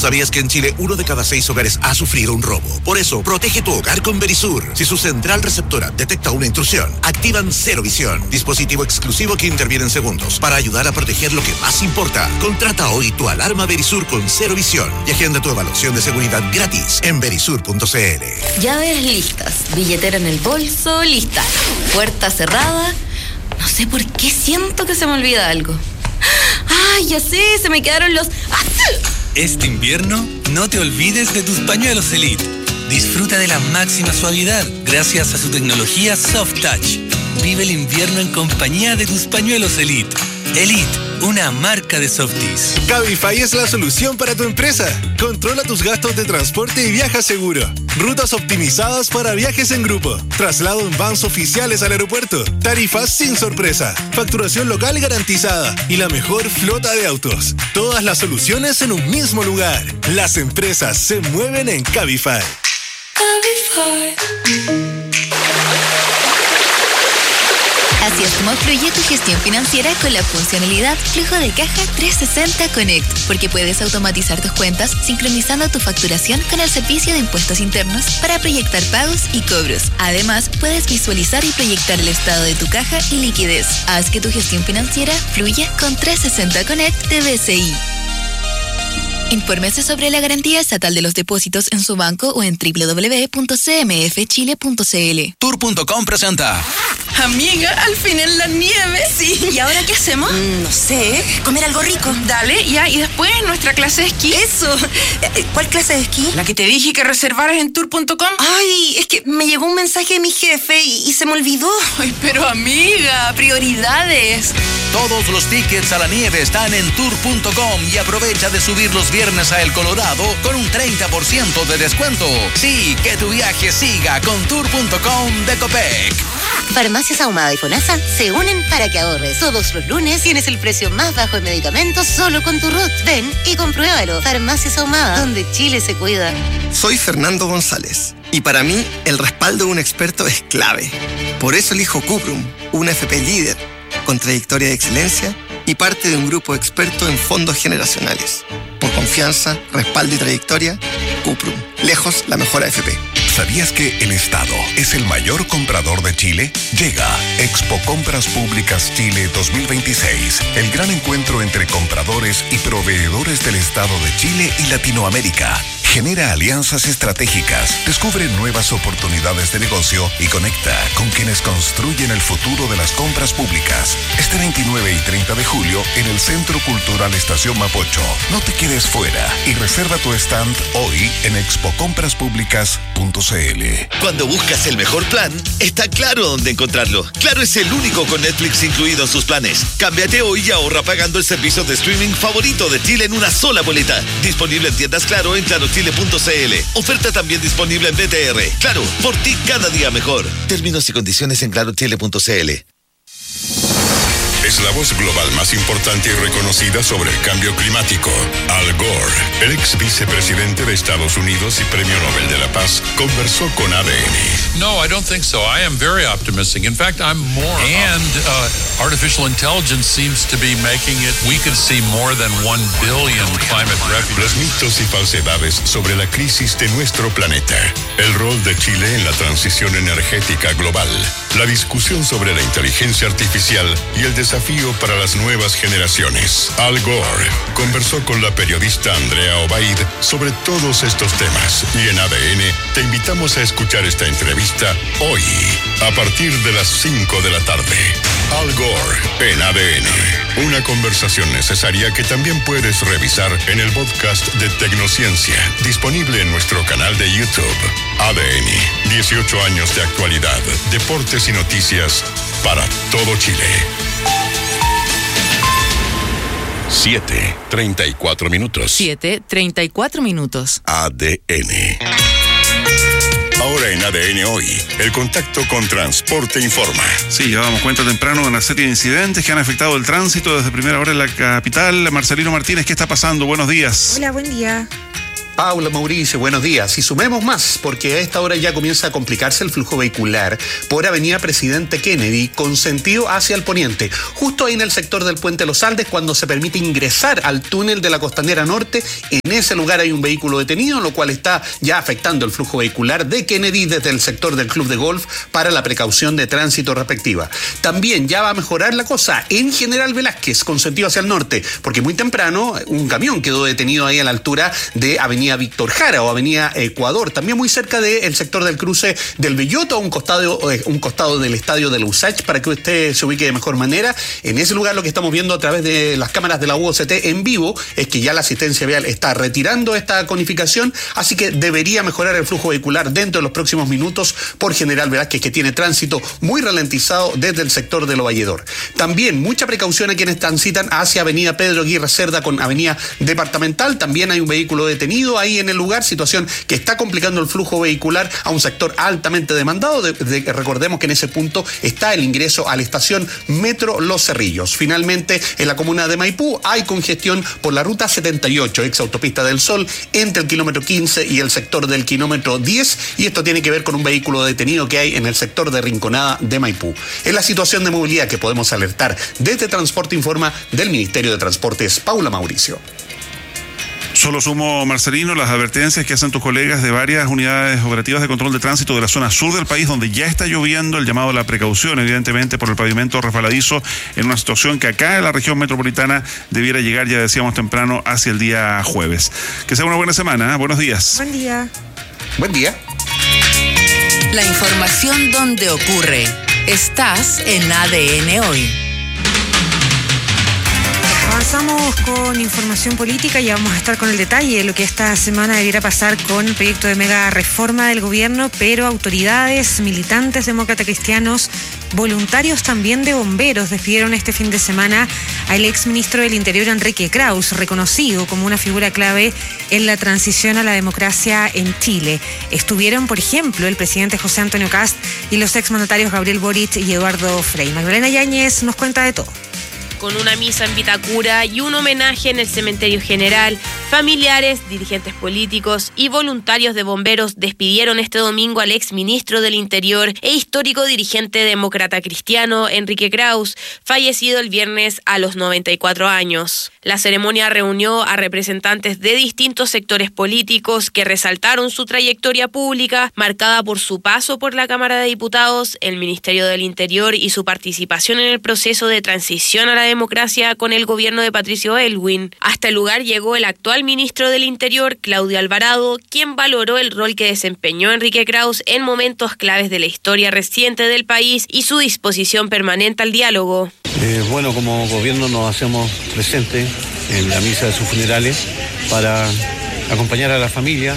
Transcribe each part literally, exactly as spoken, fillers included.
¿Sabías que en Chile uno de cada seis hogares ha sufrido un robo? Por eso, protege tu hogar con Verisur. Si su central receptora detecta una intrusión, activan Cero Visión, dispositivo exclusivo que interviene en segundos para ayudar a proteger lo que más importa. Contrata hoy tu alarma Verisur con Cero Visión y agenda tu evaluación de seguridad gratis en verisur punto c l. Llaves listas, billetera en el bolso, lista. Puerta cerrada. No sé por qué siento que se me olvida algo. ¡Ay, ya sé! Se me quedaron los... Este invierno, no te olvides de tus pañuelos Elite. Disfruta de la máxima suavidad gracias a su tecnología Soft Touch. Vive el invierno en compañía de tus pañuelos Elite. Elite, una marca de Softies. Cabify es la solución para tu empresa. Controla tus gastos de transporte y viaja seguro. Rutas optimizadas para viajes en grupo. Traslado en vans oficiales al aeropuerto. Tarifas sin sorpresa. Facturación local garantizada. Y la mejor flota de autos. Todas las soluciones en un mismo lugar. Las empresas se mueven en Cabify. Cabify. Así es como fluye tu gestión financiera con la funcionalidad Flujo de Caja trescientos sesenta Connect, porque puedes automatizar tus cuentas sincronizando tu facturación con el servicio de impuestos internos para proyectar pagos y cobros. Además, puedes visualizar y proyectar el estado de tu caja y liquidez. Haz que tu gestión financiera fluya con trescientos sesenta Connect de B C I. Infórmese sobre la garantía estatal de los depósitos en su banco o en doble u doble u doble u punto c m f chile punto c l. Tour punto com presenta. Amiga, al fin en la nieve. Sí. ¿Y ahora qué hacemos? Mm, no sé, comer algo rico. Dale, ya, y después nuestra clase de esquí. Eso. ¿Cuál clase de esquí? La que te dije que reservaras en tour punto com. Ay, es que me llegó un mensaje de mi jefe y, y se me olvidó. Ay, pero amiga, prioridades. Todos los tickets a la nieve están en tour punto com y aprovecha de subir los viernes a El Colorado con un treinta por ciento de descuento. Sí, que tu viaje siga con tour punto com de Copec. Farmacias Ahumada y FONASA se unen para que ahorres. Todos los lunes tienes el precio más bajo en medicamentos solo con tu R U T. Ven y compruébalo. Farmacias Ahumada, donde Chile se cuida. Soy Fernando González y para mí el respaldo de un experto es clave. Por eso elijo Cuprum, una F P líder con trayectoria de excelencia y parte de un grupo experto en fondos generacionales. Por confianza, respaldo y trayectoria, Cuprum. Lejos la mejor A F P. ¿Sabías que el Estado es el mayor comprador de Chile? Llega Expo Compras Públicas Chile dos mil veintiséis, el gran encuentro entre compradores y proveedores del Estado de Chile y Latinoamérica. Genera alianzas estratégicas, descubre nuevas oportunidades de negocio y conecta con quienes construyen el futuro de las compras públicas. Este veintinueve y treinta de julio en el Centro Cultural Estación Mapocho. No te quedes fuera y reserva tu stand hoy en expo compras públicas punto c l. Cuando buscas el mejor plan, está claro dónde encontrarlo. Claro es el único con Netflix incluido en sus planes. Cámbiate hoy y ahorra pagando el servicio de streaming favorito de Chile en una sola boleta. Disponible en tiendas Claro en claro chile punto c l. Oferta también disponible en B T R. Claro, por ti cada día mejor. Términos y condiciones en claro chile punto c l. Es la voz global más importante y reconocida sobre el cambio climático. Al Gore, el ex vicepresidente de Estados Unidos y Premio Nobel de la Paz, conversó con A D N. No, I don't think so. I am very optimistic. In fact, I'm more. And uh, artificial intelligence seems to be making it. We could see more than one billion climate refugees. Los mitos y falsedades sobre la crisis de nuestro planeta. El rol de Chile en la transición energética global. La discusión sobre la inteligencia artificial y el desafío para las nuevas generaciones. Al Gore conversó con la periodista Andrea Obaid sobre todos estos temas. Y en A D N te invitamos a escuchar esta entrevista hoy, a partir de las cinco de la tarde. Al Gore en A D N. Una conversación necesaria que también puedes revisar en el podcast de Tecnociencia, disponible en nuestro canal de YouTube. A D N, dieciocho años de actualidad, deportes y noticias para todo Chile. siete, treinta y cuatro minutos. siete, treinta y cuatro minutos. A D N. Ahora en A D N Hoy, el contacto con Transporte Informa. Sí, llevamos cuenta temprano de una serie de incidentes que han afectado el tránsito desde primera hora en la capital. Marcelino Martínez, ¿qué está pasando? Buenos días. Hola, buen día. Paula, Mauricio, buenos días. Y sumemos más, porque a esta hora ya comienza a complicarse el flujo vehicular por Avenida Presidente Kennedy con sentido hacia el poniente, justo ahí en el sector del Puente Los Andes, cuando se permite ingresar al túnel de la Costanera Norte. En ese lugar hay un vehículo detenido, lo cual está ya afectando el flujo vehicular de Kennedy desde el sector del Club de Golf para la precaución de tránsito respectiva. También ya va a mejorar la cosa en General Velázquez con sentido hacia el norte, porque muy temprano un camión quedó detenido ahí a la altura de Avenida Víctor Jara o Avenida Ecuador, también muy cerca del sector del cruce del Belloto, un costado, un costado del estadio de la U S A Ch, para que usted se ubique de mejor manera. En ese lugar lo que estamos viendo a través de las cámaras de la U O C T en vivo es que ya la asistencia vial está retirando esta conificación, así que debería mejorar el flujo vehicular dentro de los próximos minutos por General Velázquez, que tiene tránsito muy ralentizado desde el sector de Lo Valledor. También mucha precaución a quienes transitan hacia Avenida Pedro Aguirre Cerda con Avenida Departamental. También hay un vehículo detenido ahí en el lugar, situación que está complicando el flujo vehicular a un sector altamente demandado. De, de, recordemos que en ese punto está el ingreso a la estación Metro Los Cerrillos. Finalmente, en la comuna de Maipú hay congestión por la ruta setenta y ocho, ex autopista del Sol, entre el kilómetro quince y el sector del kilómetro diez, y esto tiene que ver con un vehículo detenido que hay en el sector de Rinconada de Maipú. Es la situación de movilidad que podemos alertar desde Transporte Informa del Ministerio de Transportes. Paula, Mauricio. Solo sumo, Marcelino, las advertencias que hacen tus colegas de varias unidades operativas de control de tránsito de la zona sur del país, donde ya está lloviendo, el llamado a la precaución, evidentemente, por el pavimento resbaladizo, en una situación que acá en la región metropolitana debiera llegar, ya decíamos temprano, hacia el día jueves. Que sea una buena semana, ¿eh? Buenos días. Buen día. Buen día. La información donde ocurre. Estás en A D N Hoy. Avanzamos con información política y vamos a estar con el detalle de lo que esta semana debiera pasar con el proyecto de mega reforma del gobierno, pero autoridades, militantes demócratas cristianos, voluntarios también de bomberos despidieron este fin de semana al exministro del Interior, Enrique Krauss, reconocido como una figura clave en la transición a la democracia en Chile. Estuvieron, por ejemplo, el presidente José Antonio Kast y los exmandatarios Gabriel Boric y Eduardo Frei. Magdalena Yáñez nos cuenta de todo. Con una misa en Vitacura y un homenaje en el Cementerio General, familiares, dirigentes políticos y voluntarios de bomberos despidieron este domingo al exministro del Interior e histórico dirigente demócrata cristiano, Enrique Krauss, fallecido el viernes a los noventa y cuatro años. La ceremonia reunió a representantes de distintos sectores políticos que resaltaron su trayectoria pública, marcada por su paso por la Cámara de Diputados, el Ministerio del Interior y su participación en el proceso de transición a la democracia con el gobierno de Patricio Aylwin. Hasta el lugar llegó el actual ministro del Interior, Claudio Alvarado, quien valoró el rol que desempeñó Enrique Krauss en momentos claves de la historia reciente del país y su disposición permanente al diálogo. Eh, bueno, como gobierno nos hacemos presentes en la misa de sus funerales para acompañar a la familia,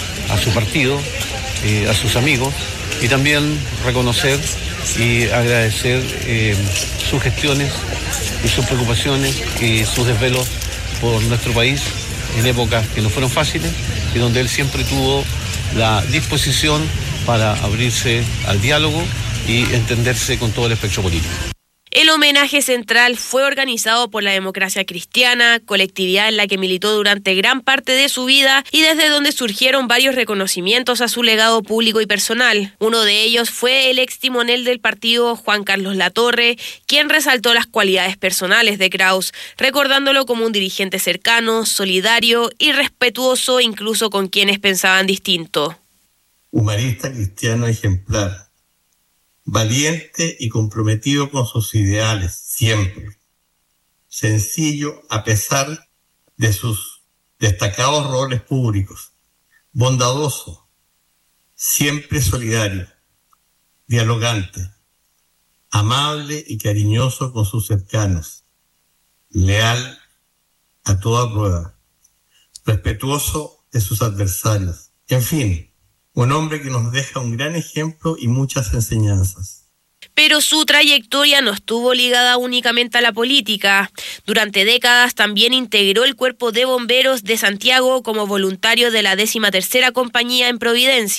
a su partido, eh, a sus amigos y también reconocer y agradecer eh, sus gestiones y sus preocupaciones y sus desvelos por nuestro país en épocas que no fueron fáciles y donde él siempre tuvo la disposición para abrirse al diálogo y entenderse con todo el espectro político. El homenaje central fue organizado por la Democracia Cristiana, colectividad en la que militó durante gran parte de su vida y desde donde surgieron varios reconocimientos a su legado público y personal. Uno de ellos fue el ex timonel del partido, Juan Carlos Latorre, quien resaltó las cualidades personales de Krauss, recordándolo como un dirigente cercano, solidario y respetuoso incluso con quienes pensaban distinto. Humanista cristiano ejemplar. Valiente y comprometido con sus ideales, siempre. Sencillo a pesar de sus destacados roles públicos. Bondadoso, siempre solidario. Dialogante, amable y cariñoso con sus cercanos. Leal a toda prueba. Respetuoso de sus adversarios. En fin, un hombre que nos deja un gran ejemplo y muchas enseñanzas. Pero su trayectoria no estuvo ligada únicamente a la política. Durante décadas también integró el Cuerpo de Bomberos de Santiago como voluntario de la décima tercera Compañía en Providencia.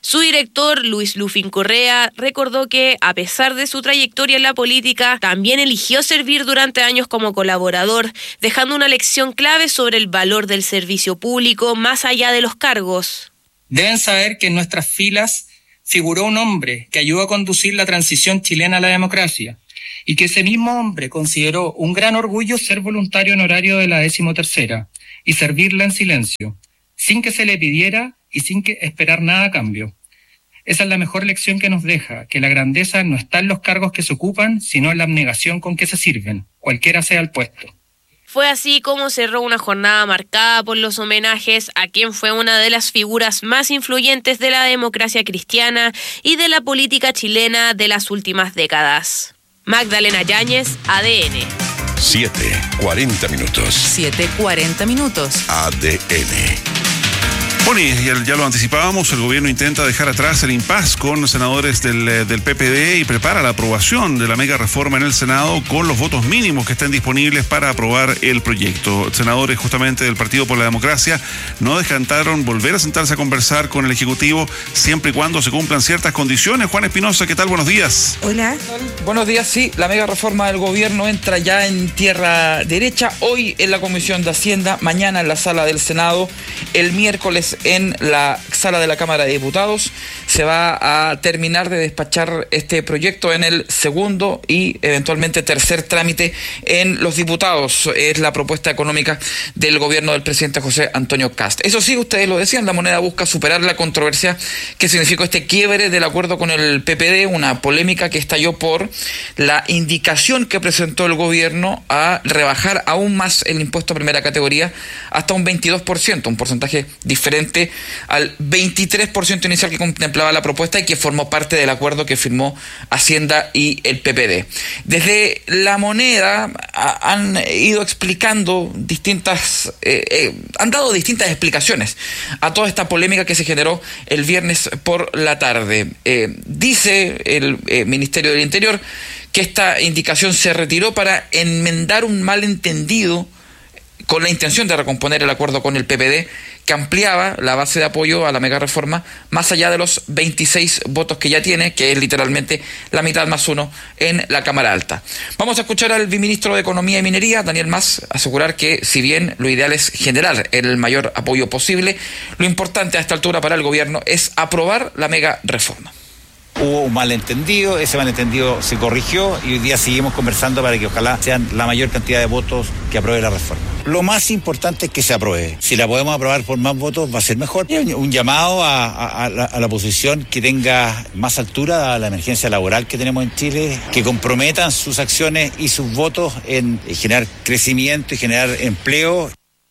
Su director, Luis Lufín Correa, recordó que, a pesar de su trayectoria en la política, también eligió servir durante años como colaborador, dejando una lección clave sobre el valor del servicio público más allá de los cargos. Deben saber que en nuestras filas figuró un hombre que ayudó a conducir la transición chilena a la democracia y que ese mismo hombre consideró un gran orgullo ser voluntario honorario de la decimotercera y servirla en silencio, sin que se le pidiera y sin que esperar nada a cambio. Esa es la mejor lección que nos deja, que la grandeza no está en los cargos que se ocupan, sino en la abnegación con que se sirven, cualquiera sea el puesto. Fue así como cerró una jornada marcada por los homenajes a quien fue una de las figuras más influyentes de la democracia cristiana y de la política chilena de las últimas décadas. Magdalena Yáñez, A D N. siete, cuarenta minutos. siete, cuarenta minutos. A D N. Bueno, y ya, ya lo anticipábamos, el gobierno intenta dejar atrás el impasse con senadores del, del P P D y prepara la aprobación de la mega reforma en el Senado con los votos mínimos que estén disponibles para aprobar el proyecto. Senadores justamente del Partido por la Democracia no descartaron volver a sentarse a conversar con el Ejecutivo siempre y cuando se cumplan ciertas condiciones. Juan Espinosa, ¿qué tal? Buenos días. Hola. Buenos días, sí, la mega reforma del gobierno entra ya en tierra derecha, hoy en la Comisión de Hacienda, mañana en la sala del Senado, el miércoles en la sala de la Cámara de Diputados. Se va a terminar de despachar este proyecto en el segundo y eventualmente tercer trámite en los diputados. Es la propuesta económica del gobierno del presidente José Antonio Kast. Eso sí, ustedes lo decían, la moneda busca superar la controversia que significó este quiebre del acuerdo con el P P D, una polémica que estalló por la indicación que presentó el gobierno a rebajar aún más el impuesto a primera categoría hasta un veintidós por ciento, un porcentaje diferente al veintitrés por ciento inicial que contemplaba la propuesta y que formó parte del acuerdo que firmó Hacienda y el P P D. Desde la moneda a, han ido explicando distintas, eh, eh, han dado distintas explicaciones a toda esta polémica que se generó el viernes por la tarde. Eh, dice el eh, Ministerio del Interior que esta indicación se retiró para enmendar un malentendido con la intención de recomponer el acuerdo con el P P D, que ampliaba la base de apoyo a la mega reforma más allá de los veintiséis votos que ya tiene, que es literalmente la mitad más uno en la Cámara Alta. Vamos a escuchar al viceministro de Economía y Minería, Daniel Mas, asegurar que si bien lo ideal es generar el mayor apoyo posible, lo importante a esta altura para el gobierno es aprobar la mega reforma. Hubo un malentendido, ese malentendido se corrigió y hoy día seguimos conversando para que ojalá sean la mayor cantidad de votos que apruebe la reforma. Lo más importante es que se apruebe. Si la podemos aprobar por más votos va a ser mejor. Y un llamado a, a, a, la, a la oposición que tenga más altura a la emergencia laboral que tenemos en Chile, que comprometan sus acciones y sus votos en generar crecimiento y generar empleo.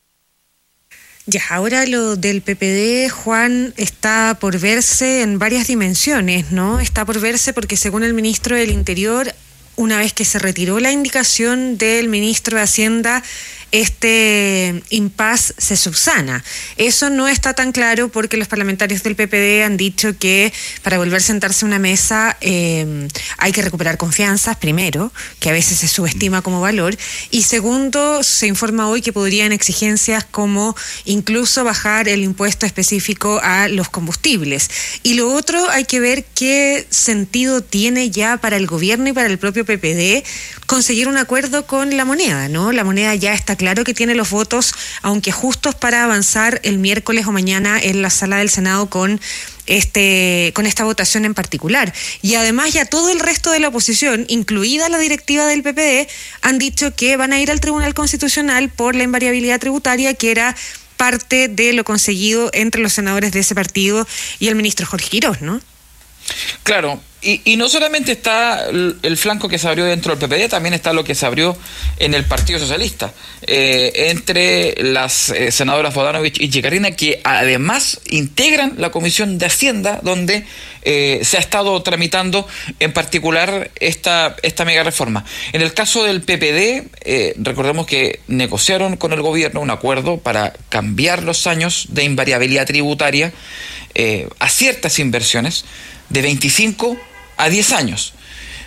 Ya, ahora lo del P P D, Juan, está por verse en varias dimensiones, ¿no? Está por verse porque según el ministro del Interior, una vez que se retiró la indicación del ministro de Hacienda, este impasse se subsana. Eso no está tan claro porque los parlamentarios del P P D han dicho que para volver a sentarse a una mesa eh, hay que recuperar confianzas, primero, que a veces se subestima como valor, y segundo, se informa hoy que podrían exigencias como incluso bajar el impuesto específico a los combustibles. Y lo otro, hay que ver qué sentido tiene ya para el gobierno y para el propio P P D conseguir un acuerdo con la moneda, ¿no? La moneda ya está claro que tiene los votos, aunque justos, para avanzar el miércoles o mañana en la sala del Senado con este con esta votación en particular. Y además ya todo el resto de la oposición, incluida la directiva del P P D, han dicho que van a ir al Tribunal Constitucional por la invariabilidad tributaria, que era parte de lo conseguido entre los senadores de ese partido y el ministro Jorge Quirós, ¿no? Claro, y, y no solamente está el, el flanco que se abrió dentro del P P D, también está lo que se abrió en el Partido Socialista, eh, entre las eh, senadoras Bodanovich y Chicarrina, que además integran la Comisión de Hacienda, donde eh, se ha estado tramitando en particular esta, esta mega reforma. En el caso del P P D, eh, recordemos que negociaron con el gobierno un acuerdo para cambiar los años de invariabilidad tributaria eh, a ciertas inversiones de veinticinco a diez años.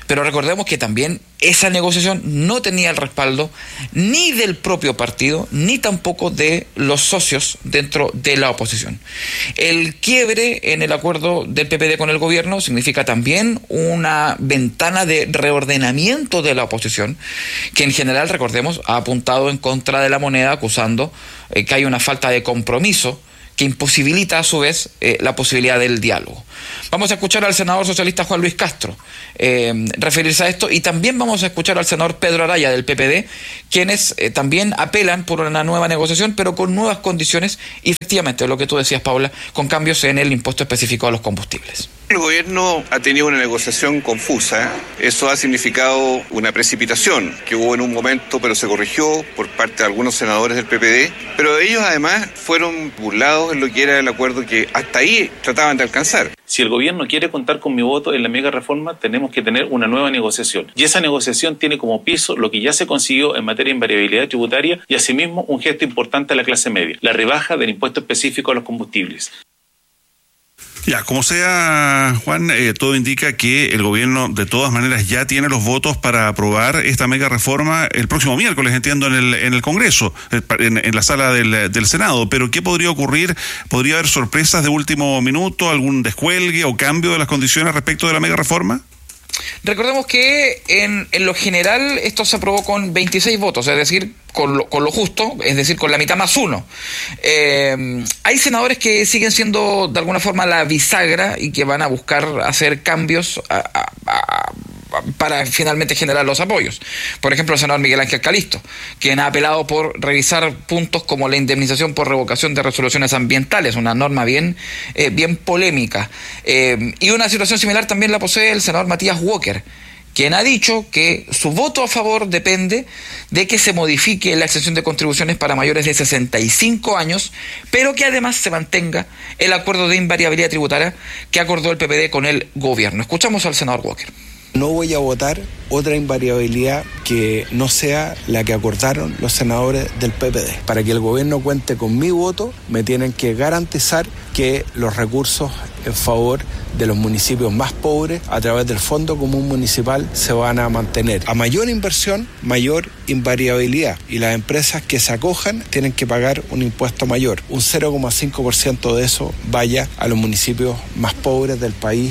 Pero recordemos que también esa negociación no tenía el respaldo ni del propio partido, ni tampoco de los socios dentro de la oposición. El quiebre en el acuerdo del P P D con el gobierno significa también una ventana de reordenamiento de la oposición, que en general, recordemos, ha apuntado en contra de la moneda, acusando eh, que hay una falta de compromiso que imposibilita a su vez eh, la posibilidad del diálogo. Vamos a escuchar al senador socialista Juan Luis Castro eh, referirse a esto, y también vamos a escuchar al senador Pedro Araya del P P D, quienes eh, también apelan por una nueva negociación, pero con nuevas condiciones y efectivamente, lo que tú decías, Paula, con cambios en el impuesto específico a los combustibles. El gobierno ha tenido una negociación confusa. Eso ha significado una precipitación que hubo en un momento, pero se corrigió por parte de algunos senadores del P P D. Pero ellos además fueron burlados en lo que era el acuerdo que hasta ahí trataban de alcanzar. Si el gobierno quiere contar con mi voto en la mega reforma, tenemos que tener una nueva negociación. Y esa negociación tiene como piso lo que ya se consiguió en materia de invariabilidad tributaria y asimismo un gesto importante a la clase media, la rebaja del impuesto específico a los combustibles. Ya, como sea, Juan, eh, todo indica que el gobierno de todas maneras ya tiene los votos para aprobar esta mega reforma el próximo miércoles, entiendo, en el en el Congreso, en, en la sala del, del Senado. Pero ¿qué podría ocurrir? ¿Podría haber sorpresas de último minuto, algún descuelgue o cambio de las condiciones respecto de la mega reforma? Recordemos que en, en lo general esto se aprobó con veintiséis votos, es decir, con lo, con lo justo, es decir, con la mitad más uno. Eh, hay senadores que siguen siendo de alguna forma la bisagra y que van a buscar hacer cambios a, a, a, para finalmente generar los apoyos. Por ejemplo, el senador Miguel Ángel Calisto, quien ha apelado por revisar puntos como la indemnización por revocación de resoluciones ambientales, una norma bien, eh, bien polémica. Eh, y una situación similar también la posee el senador Matías Walker, quien ha dicho que su voto a favor depende de que se modifique la exención de contribuciones para mayores de sesenta y cinco años, pero que además se mantenga el acuerdo de invariabilidad tributaria que acordó el P P D con el gobierno. Escuchamos al senador Walker. No voy a votar otra invariabilidad que no sea la que acordaron los senadores del P P D. Para que el gobierno cuente con mi voto, me tienen que garantizar que los recursos en favor de los municipios más pobres a través del Fondo Común Municipal se van a mantener. A mayor inversión, mayor invariabilidad. Y las empresas que se acojan tienen que pagar un impuesto mayor. Un cero coma cinco por ciento de eso vaya a los municipios más pobres del país.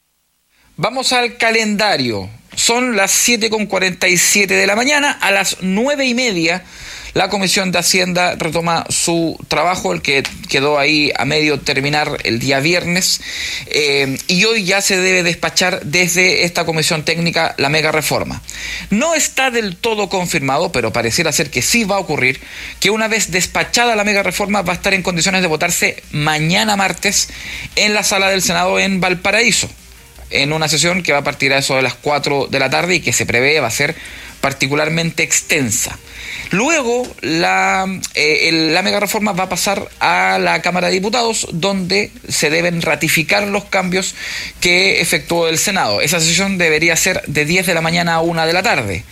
Vamos al calendario. Son las siete con cuarenta y siete de la mañana. A las nueve y media la Comisión de Hacienda retoma su trabajo, el que quedó ahí a medio terminar el día viernes. Eh, y hoy ya se debe despachar desde esta comisión técnica la mega reforma. No está del todo confirmado, pero pareciera ser que sí va a ocurrir, que una vez despachada la mega reforma va a estar en condiciones de votarse mañana martes en la sala del Senado en Valparaíso, en una sesión que va a partir a eso de las cuatro de la tarde y que se prevé va a ser particularmente extensa. Luego, la, eh, el, la mega reforma va a pasar a la Cámara de Diputados, donde se deben ratificar los cambios que efectuó el Senado. Esa sesión debería ser de diez de la mañana a una de la tarde.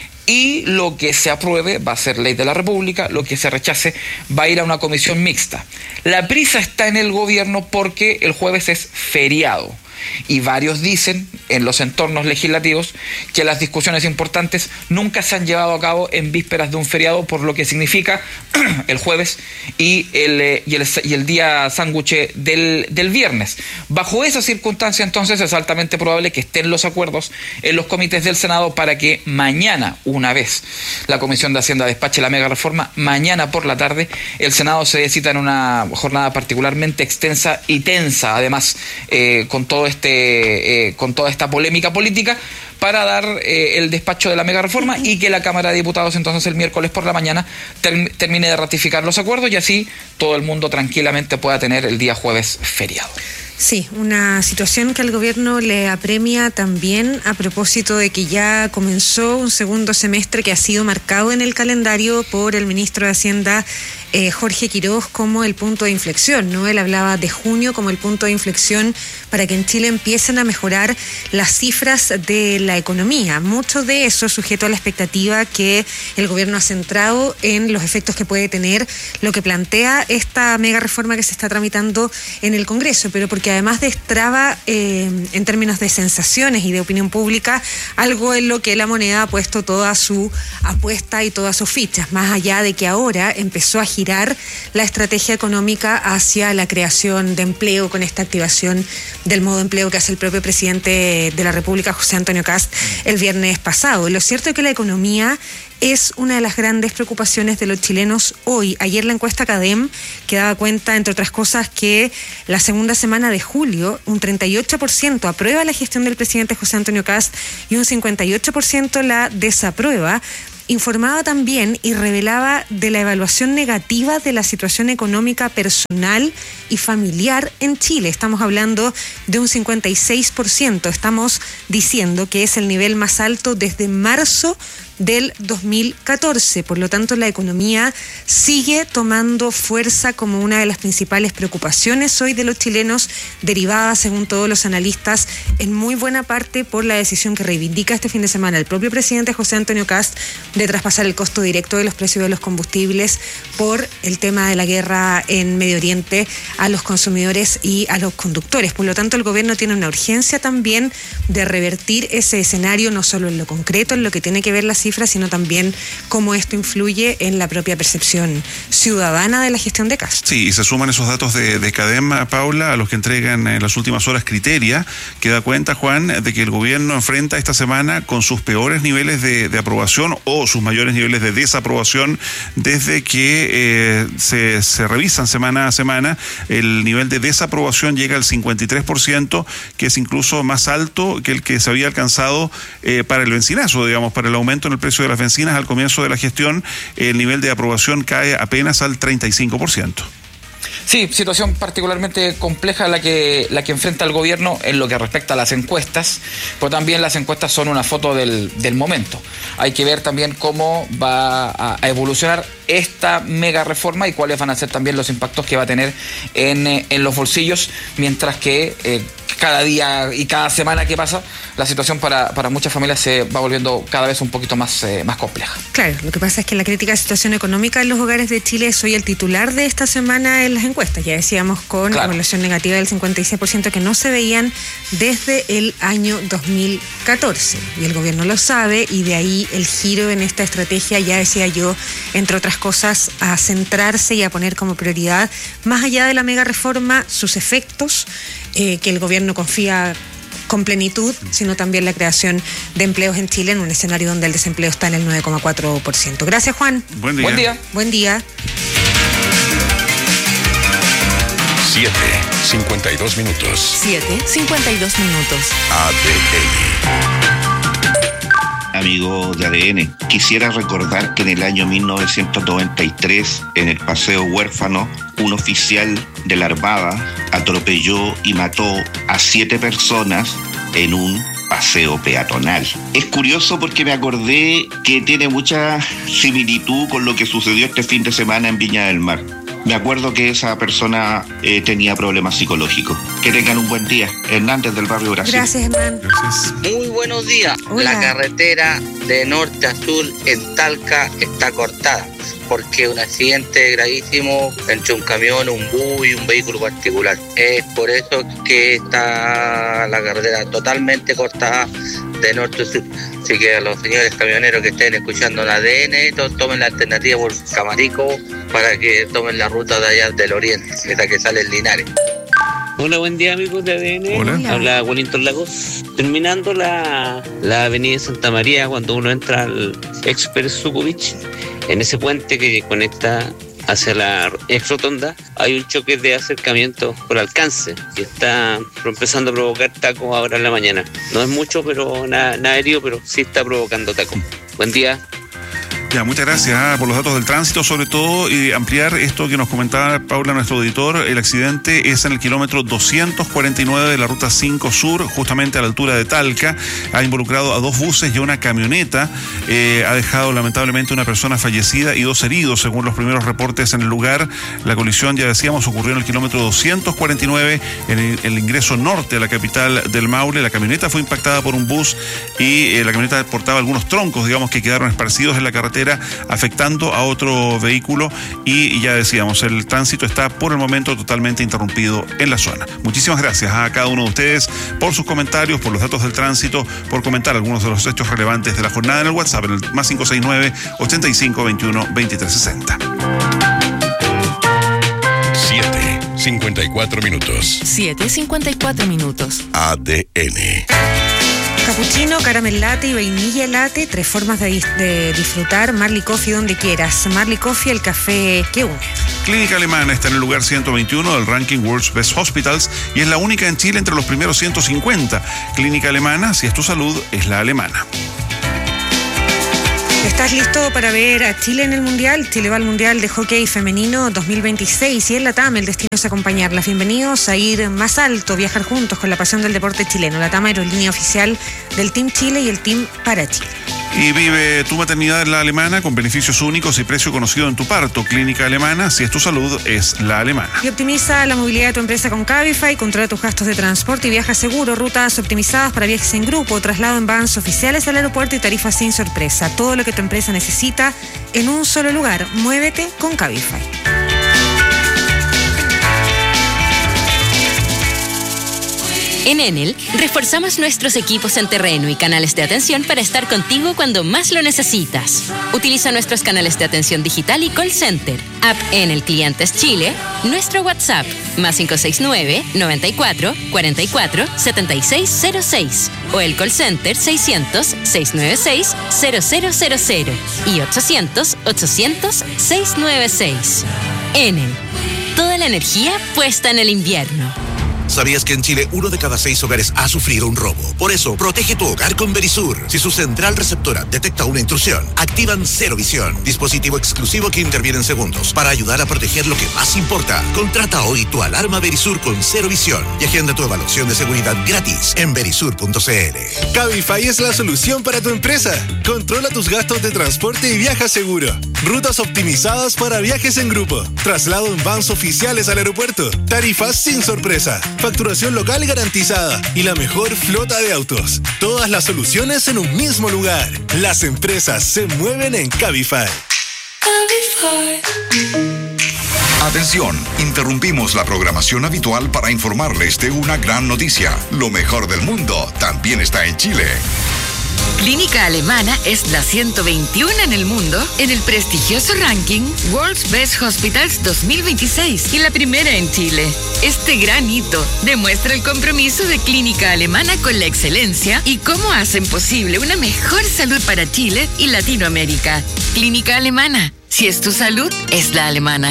Y lo que se apruebe va a ser ley de la República, lo que se rechace va a ir a una comisión mixta. La prisa está en el gobierno porque el jueves es feriado. Y varios dicen en los entornos legislativos que las discusiones importantes nunca se han llevado a cabo en vísperas de un feriado, por lo que significa el jueves y el, y el, y el día sándwich del, del viernes. Bajo esa circunstancia, entonces, es altamente probable que estén los acuerdos en los comités del Senado para que mañana, una vez la Comisión de Hacienda despache la mega reforma, mañana por la tarde el Senado se cita en una jornada particularmente extensa y tensa, además, eh, con todo este eh, con toda esta polémica política, para dar eh, el despacho de la mega reforma y que la Cámara de Diputados entonces el miércoles por la mañana ter- termine de ratificar los acuerdos y así todo el mundo tranquilamente pueda tener el día jueves feriado. Sí, una situación que al gobierno le apremia también a propósito de que ya comenzó un segundo semestre que ha sido marcado en el calendario por el ministro de Hacienda, eh, Jorge Quiroz como el punto de inflexión, ¿no? Él hablaba de junio como el punto de inflexión para que en Chile empiecen a mejorar las cifras de la economía. Mucho de eso sujeto a la expectativa que el gobierno ha centrado en los efectos que puede tener lo que plantea esta mega reforma que se está tramitando en el Congreso, pero porque además destraba eh, en términos de sensaciones y de opinión pública algo en lo que la moneda ha puesto toda su apuesta y todas sus fichas, más allá de que ahora empezó a girar la estrategia económica hacia la creación de empleo con esta activación del modo empleo que hace el propio presidente de la República, José Antonio Kast, el viernes pasado. Lo cierto es que la economía es una de las grandes preocupaciones de los chilenos hoy. Ayer la encuesta CADEM, que daba cuenta, entre otras cosas, que la segunda semana de julio un treinta y ocho por ciento aprueba la gestión del presidente José Antonio Kast y un cincuenta y ocho por ciento la desaprueba, informaba también y revelaba de la evaluación negativa de la situación económica personal y familiar en Chile. Estamos hablando de un cincuenta y seis por ciento. Estamos diciendo que es el nivel más alto desde marzo del dos mil catorce. Por lo tanto, la economía sigue tomando fuerza como una de las principales preocupaciones hoy de los chilenos, derivada, según todos los analistas, en muy buena parte por la decisión que reivindica este fin de semana el propio presidente José Antonio Kast de traspasar el costo directo de los precios de los combustibles por el tema de la guerra en Medio Oriente a los consumidores y a los conductores. Por lo tanto, el gobierno tiene una urgencia también de revertir ese escenario, no solo en lo concreto, en lo que tiene que ver la cifras, sino también cómo esto influye en la propia percepción ciudadana de la gestión de Kast. Sí, y se suman esos datos de, de CADEM, Paula, a los que entregan en las últimas horas Criteria, que da cuenta, Juan, de que el gobierno enfrenta esta semana con sus peores niveles de, de aprobación o sus mayores niveles de desaprobación desde que eh, se, se revisan semana a semana. El nivel de desaprobación llega al cincuenta y tres por ciento, que es incluso más alto que el que se había alcanzado eh, para el bencinazo, digamos, para el aumento en el precio de las bencinas al comienzo de la gestión. El nivel de aprobación cae apenas al treinta y cinco por ciento. Sí, situación particularmente compleja la que la que enfrenta el gobierno en lo que respecta a las encuestas, pero también las encuestas son una foto del, del momento. Hay que ver también cómo va a, a evolucionar esta mega reforma y cuáles van a ser también los impactos que va a tener en, en los bolsillos, mientras que eh, cada día y cada semana que pasa, la situación para, para muchas familias se va volviendo cada vez un poquito más, eh, más compleja. Claro, lo que pasa es que la crítica de situación económica en los hogares de Chile es hoy el titular de esta semana en las encuestas. Ya decíamos, con claro. evaluación negativa del cincuenta y seis por ciento que no se veían desde el año dos mil catorce. Y el gobierno lo sabe, y de ahí el giro en esta estrategia, ya decía yo, entre otras cosas, a centrarse y a poner como prioridad, más allá de la mega reforma, sus efectos, eh, que el gobierno confía con plenitud, sino también la creación de empleos en Chile en un escenario donde el desempleo está en el nueve coma cuatro por ciento. Gracias, Juan. Buen día. Buen día. Buen día. siete, cincuenta y dos minutos. siete, cincuenta y dos minutos. A D N. Amigo de A D N, quisiera recordar que en el año mil novecientos noventa y tres, en el Paseo Huérfano, un oficial de la Armada atropelló y mató a siete personas en un paseo peatonal. Es curioso porque me acordé que tiene mucha similitud con lo que sucedió este fin de semana en Viña del Mar. Me acuerdo que esa persona eh, tenía problemas psicológicos. Que tengan un buen día. Hernández, del barrio Brasil. Gracias, Hernán. Gracias. Muy buenos días. Hola. La carretera de norte a sur en Talca está cortada porque un accidente gravísimo entre un camión, un bus y un vehículo particular. Es por eso que está la carretera totalmente cortada de norte a sur. Así que a los señores camioneros que estén escuchando la A D N, tomen la alternativa por Camarico para que tomen la ruta de allá del oriente, esa que sale en Linares. Hola, buen día, amigos de A D N. Hola. Habla Wellington Lagos. Terminando la, la avenida de Santa María, cuando uno entra al Express Sucubich, en ese puente que conecta hacia la ex rotonda, hay un choque de acercamiento por alcance que está empezando a provocar tacos ahora en la mañana. No es mucho, pero nada, nada herido, pero sí está provocando tacos. Buen día. Ya, muchas gracias ah, por los datos del tránsito, sobre todo, y ampliar esto que nos comentaba Paula, nuestro editor. El accidente es en el kilómetro doscientos cuarenta y nueve de la ruta cinco Sur, justamente a la altura de Talca. Ha involucrado a dos buses y a una camioneta. Eh, ha dejado lamentablemente una persona fallecida y dos heridos, según los primeros reportes en el lugar. La colisión, ya decíamos, ocurrió en el kilómetro doscientos cuarenta y nueve, en el, el ingreso norte a la capital del Maule. La camioneta fue impactada por un bus y eh, la camioneta portaba algunos troncos, digamos, que quedaron esparcidos en la carretera, afectando a otro vehículo, y ya decíamos, el tránsito está por el momento totalmente interrumpido en la zona. Muchísimas gracias a cada uno de ustedes por sus comentarios, por los datos del tránsito, por comentar algunos de los hechos relevantes de la jornada en el WhatsApp, en el más cinco seis nueve, ochenta y cinco, veintiuno, veintitrés sesenta. siete, cincuenta y cuatro minutos. siete cincuenta y cuatro minutos. A D N. Capuchino, caramel latte y vainilla latte, tres formas de, de disfrutar Marley Coffee donde quieras. Marley Coffee, el café que une. Clínica Alemana está en el lugar ciento veintiuno del ranking World's Best Hospitals y es la única en Chile entre los primeros ciento cincuenta. Clínica Alemana, si es tu salud, es la alemana. ¿Estás listo para ver a Chile en el Mundial? Chile va al Mundial de Hockey Femenino dos mil veintiséis y en la T A M el destino es acompañarlas. Bienvenidos a ir más alto, viajar juntos con la pasión del deporte chileno. La T A M, aerolínea oficial del Team Chile y el Team para Chile. Y vive tu maternidad en la alemana con beneficios únicos y precio conocido en tu parto. Clínica Alemana, si es tu salud, es la alemana. Y optimiza la movilidad de tu empresa con Cabify, controla tus gastos de transporte y viaja seguro. Rutas optimizadas para viajes en grupo, traslado en vans oficiales al aeropuerto y tarifas sin sorpresa. Todo lo que tu empresa necesita en un solo lugar. Muévete con Cabify. En Enel, reforzamos nuestros equipos en terreno y canales de atención para estar contigo cuando más lo necesitas. Utiliza nuestros canales de atención digital y call center, app Enel Clientes Chile, nuestro WhatsApp, más cinco seis nueve, noventa y cuatro, cuarenta y cuatro, setenta y seis cero seis, o el call center seiscientos, seiscientos noventa y seis, cero cero cero cero y ochocientos, ochocientos, seiscientos noventa y seis. Enel, toda la energía puesta en el invierno. ¿Sabías que en Chile uno de cada seis hogares ha sufrido un robo? Por eso, protege tu hogar con Verisur. Si su central receptora detecta una intrusión, activan Cero Visión, dispositivo exclusivo que interviene en segundos para ayudar a proteger lo que más importa. Contrata hoy tu alarma Verisur con Cero Visión y agenda tu evaluación de seguridad gratis en verisur punto c l. Cabify es la solución para tu empresa. Controla tus gastos de transporte y viaja seguro. Rutas optimizadas para viajes en grupo. Traslado en vans oficiales al aeropuerto. Tarifas sin sorpresa. Facturación local garantizada y la mejor flota de autos. Todas las soluciones en un mismo lugar. Las empresas se mueven en Cabify. Atención, interrumpimos la programación habitual para informarles de una gran noticia. Lo mejor del mundo también está en Chile. Clínica Alemana es la ciento veintiuno en el mundo en el prestigioso ranking World's Best Hospitals dos mil veintiséis y la primera en Chile. Este gran hito demuestra el compromiso de Clínica Alemana con la excelencia y cómo hacen posible una mejor salud para Chile y Latinoamérica. Clínica Alemana, si es tu salud, es la alemana.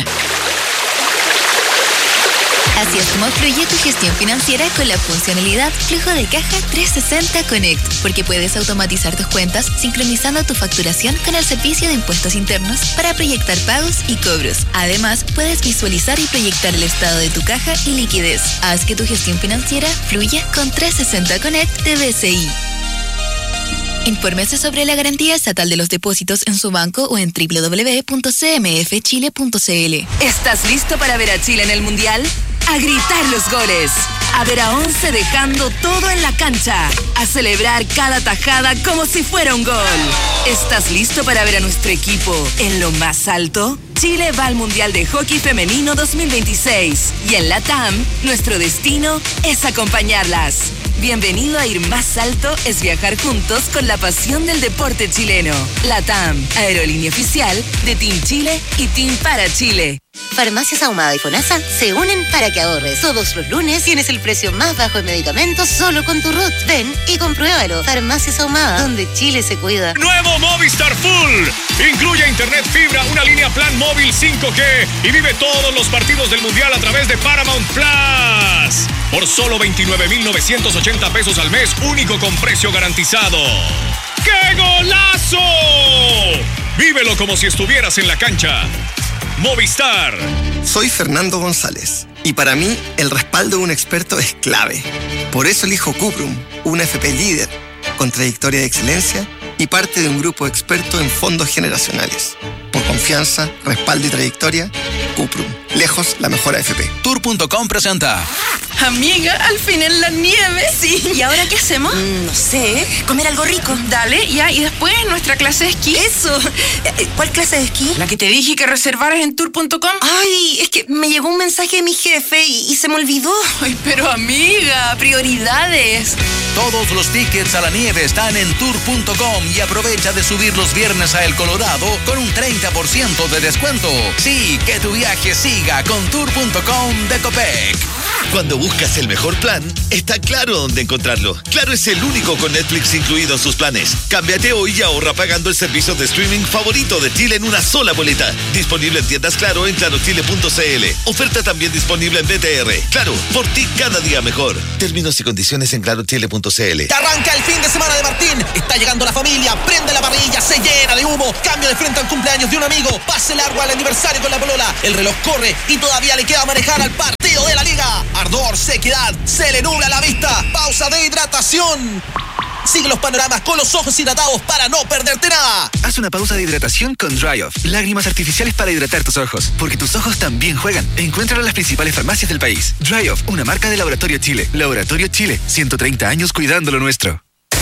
Así es como fluye tu gestión financiera con la funcionalidad Flujo de Caja trescientos sesenta Connect, porque puedes automatizar tus cuentas sincronizando tu facturación con el servicio de impuestos internos para proyectar pagos y cobros. Además, puedes visualizar y proyectar el estado de tu caja y liquidez. Haz que tu gestión financiera fluya con trescientos sesenta Connect de B C I. Infórmese sobre la garantía estatal de los depósitos en su banco o en doble u doble u doble u punto c m f chile punto c l. ¿Estás listo para ver a Chile en el Mundial? A gritar los goles, a ver a once dejando todo en la cancha, a celebrar cada tajada como si fuera un gol. ¿Estás listo para ver a nuestro equipo en lo más alto? Chile va al Mundial de Hockey Femenino dos mil veintiséis y en la T A M nuestro destino es acompañarlas. Bienvenido a ir más alto es viajar juntos con la pasión del deporte chileno. La T A M, aerolínea oficial de Team Chile y Team para Chile. Farmacias Ahumada y FONASA se unen para que ahorres. Todos los lunes tienes el precio más bajo en medicamentos solo con tu R U T. Ven y compruébalo. Farmacias Ahumada, donde Chile se cuida. Nuevo Movistar Full. Incluye internet fibra, una línea plan móvil cinco G y vive todos los partidos del Mundial a través de Paramount Plus. Por solo veintinueve mil novecientos ochenta pesos al mes, único con precio garantizado. ¡Qué golazo! Vívelo como si estuvieras en la cancha. Movistar. Soy Fernando González y para mí el respaldo de un experto es clave. Por eso elijo Cuprum, una F P líder, con trayectoria de excelencia y parte de un grupo experto en fondos generacionales. Por confianza, respaldo y trayectoria, Cuprum. Lejos la mejor A F P. Tour punto com presenta. Amiga, al fin en la nieve. Sí. ¿Y ahora qué hacemos? Mm, no sé, comer algo rico. Dale, ya, y después nuestra clase de esquí. Eso. ¿Cuál clase de esquí? La que te dije que reservaras en tour punto com. Ay, es que me llegó un mensaje de mi jefe y, y se me olvidó. Ay, pero amiga, prioridades. Todos los tickets a la nieve están en tour punto com y aprovecha de subir los viernes a El Colorado con un treinta por ciento de descuento. Sí, que tu viaje siga con tour punto com de Copec. Cuando buscas el mejor plan, está claro dónde encontrarlo. Claro es el único con Netflix incluido en sus planes. Cámbiate hoy y ahorra pagando el servicio de streaming favorito de Chile en una sola boleta. Disponible en tiendas Claro en claro chile punto c l. Oferta también disponible en B T R. Claro, por ti cada día mejor. Términos y condiciones en claro chile punto c l. Arranca el fin de semana de Martín. Está llegando la familia. Prende la parrilla, se llena de humo. Cambio de frente al cumpleaños de un amigo. Pase largo al aniversario con la polola. El reloj corre y todavía le queda manejar al partido de la liga. Ardor, sequedad, se le nubla la vista. Pausa de hidratación. Sigue los panoramas con los ojos hidratados para no perderte nada. Haz una pausa de hidratación con Dry Off. Lágrimas artificiales para hidratar tus ojos, porque tus ojos también juegan. Encuéntralo en las principales farmacias del país. Dry Off, una marca de Laboratorio Chile. Laboratorio Chile, ciento treinta años cuidando lo nuestro.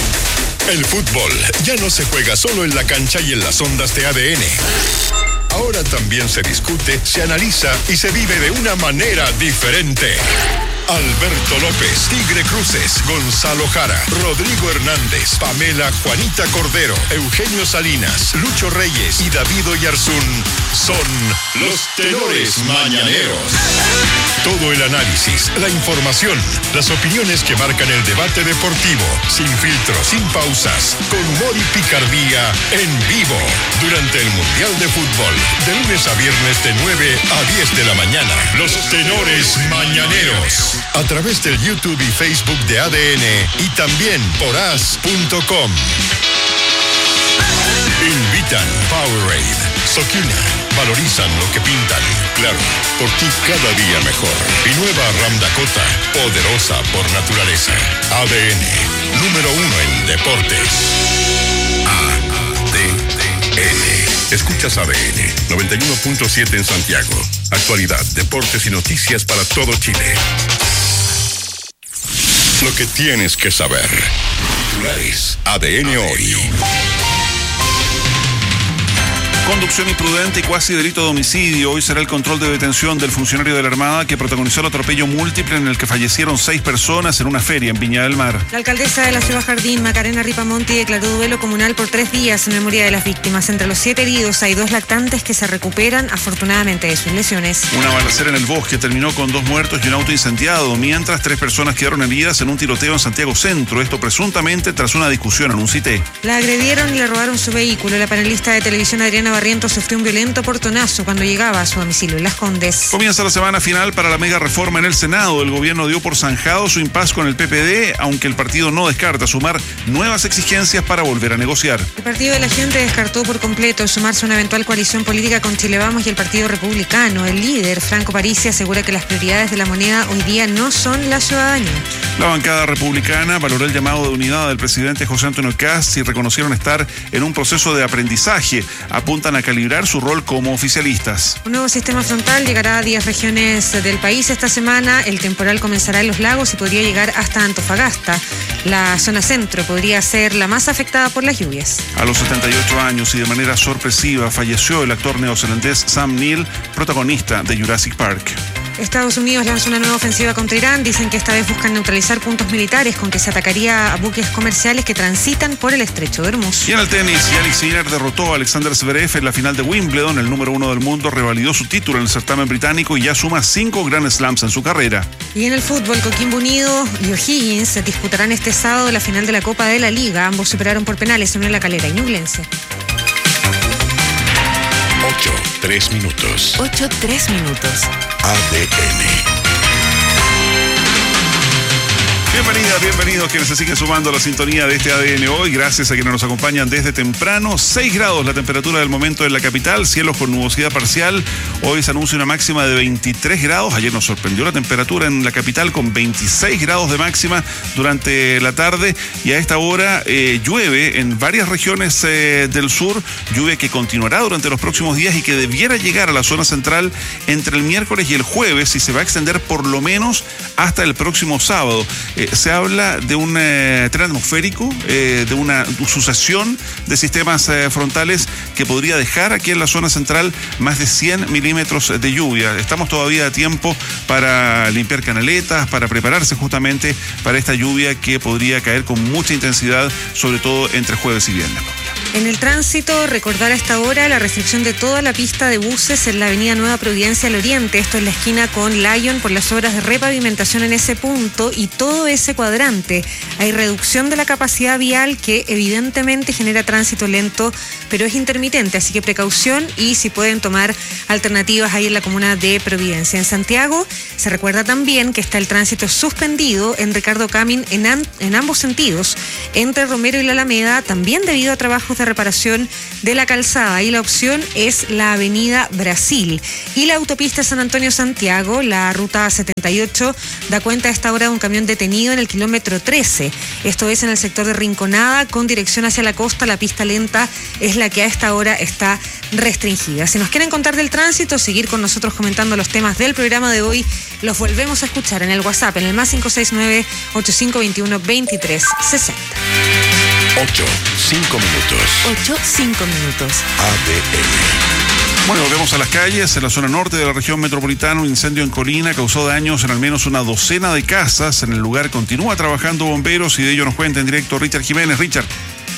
El fútbol ya no se juega solo en la cancha y en las ondas de A D N. Ahora también se discute, se analiza y se vive de una manera diferente. Alberto López, Tigre Cruces, Gonzalo Jara, Rodrigo Hernández, Pamela Juanita Cordero, Eugenio Salinas, Lucho Reyes y David Oyarzún son los tenores mañaneros. Todo el análisis, la información, las opiniones que marcan el debate deportivo, sin filtros, sin pausas, con humor y picardía, en vivo, durante el Mundial de Fútbol, de lunes a viernes de nueve a diez de la mañana. Los tenores mañaneros. A través del YouTube y Facebook de A D N y también por as punto com. Invitan Powerade, Sokina, valorizan lo que pintan. Claro, por ti cada día mejor. Y nueva Ram Dakota, poderosa por naturaleza. A D N, número uno en deportes. A D N. Escuchas A D N, noventa y uno punto siete en Santiago. Actualidad, deportes y noticias para todo Chile. Lo que tienes que saber. Titulares. A D N hoy. Conducción imprudente y cuasi delito de homicidio. Hoy será el control de detención del funcionario de la Armada que protagonizó el atropello múltiple en el que fallecieron seis personas en una feria en Viña del Mar. La alcaldesa de la Ciudad Jardín, Macarena Ripamonti, declaró duelo comunal por tres días en memoria de las víctimas. Entre los siete heridos hay dos lactantes que se recuperan afortunadamente de sus lesiones. Una balacera en el bosque terminó con dos muertos y un auto incendiado, mientras tres personas quedaron heridas en un tiroteo en Santiago Centro. Esto presuntamente tras una discusión en un cité. La agredieron y le robaron su vehículo. La panelista de televisión Adriana Barrientos sufrió un violento portonazo cuando llegaba a su domicilio en Las Condes. Comienza la semana final para la mega reforma en el Senado. El gobierno dio por zanjado su impas con el P P D, aunque el partido no descarta sumar nuevas exigencias para volver a negociar. El Partido de la Gente descartó por completo sumarse a una eventual coalición política con Chile Vamos y el Partido Republicano. El líder, Franco Parisi, asegura que las prioridades de la moneda hoy día no son la ciudadanía. La bancada republicana valoró el llamado de unidad del presidente José Antonio Kast y reconocieron estar en un proceso de aprendizaje. Apuntan a calibrar su rol como oficialistas. Un nuevo sistema frontal llegará a diez regiones del país esta semana. El temporal comenzará en Los Lagos y podría llegar hasta Antofagasta. La zona centro podría ser la más afectada por las lluvias. A los setenta y ocho años y de manera sorpresiva falleció el actor neozelandés Sam Neill, protagonista de Jurassic Park. Estados Unidos lanza una nueva ofensiva contra Irán. Dicen que esta vez buscan neutralizar puntos militares con que se atacaría a buques comerciales que transitan por el estrecho de Hormuz. Y en el tenis, Jannik Sinner derrotó a Alexander Zverev en la final de Wimbledon. El número uno del mundo revalidó su título en el certamen británico y ya suma cinco Grand Slams en su carrera. Y en el fútbol, Coquimbo Unido y O'Higgins se disputarán este sábado la final de la Copa de la Liga. Ambos superaron por penales, uno en La Calera y Ñublense. Ocho, tres minutos. Ocho, tres minutos. A D N. Bienvenidas, bienvenidos quienes se siguen sumando a la sintonía de este A D N hoy. Gracias a quienes nos acompañan desde temprano. seis grados la temperatura del momento en la capital, cielos con nubosidad parcial. Hoy se anuncia una máxima de veintitrés grados. Ayer nos sorprendió la temperatura en la capital con veintiséis grados de máxima durante la tarde. Y a esta hora eh, llueve en varias regiones eh, del sur. Lluvia que continuará durante los próximos días y que debiera llegar a la zona central entre el miércoles y el jueves y se va a extender por lo menos hasta el próximo sábado. Eh, se habla de un eh, tren atmosférico, eh, de una sucesión de sistemas eh, frontales que podría dejar aquí en la zona central más de cien milímetros de lluvia. Estamos todavía a tiempo para limpiar canaletas, para prepararse justamente para esta lluvia que podría caer con mucha intensidad, sobre todo entre jueves y viernes. En el tránsito, recordar a esta hora la restricción de toda la pista de buses en la avenida Nueva Providencia al Oriente, esto en la esquina con Lyon por las obras de repavimentación en ese punto y todo ese cuadrante. Hay reducción de la capacidad vial que evidentemente genera tránsito lento, pero es intermitente, así que precaución y si pueden tomar alternativas ahí en la comuna de Providencia. En Santiago se recuerda también que está el tránsito suspendido en Ricardo Camin en, an- en ambos sentidos, entre Romero y la Alameda, también debido a trabajos de reparación de la calzada. Ahí la opción es la avenida Brasil. Y la autopista San Antonio-Santiago, la ruta setenta y ocho, da cuenta a esta hora de un camión detenido en el kilómetro trece. Esto es en el sector de Rinconada, con dirección hacia la costa. La pista lenta es la que a esta hora está restringida. Si nos quieren contar del tránsito, seguir con nosotros comentando los temas del programa de hoy, los volvemos a escuchar en el WhatsApp, en el más cinco seis nueve, ocho cinco dos uno, dos tres seis cero. ocho, cinco minutos. ocho, cinco minutos. A D N. Bueno, volvemos a las calles. En la zona norte de la región metropolitana, un incendio en Colina causó daños en al menos una docena de casas. En el lugar continúa trabajando bomberos y de ello nos cuenta en directo Richard Jiménez. Richard.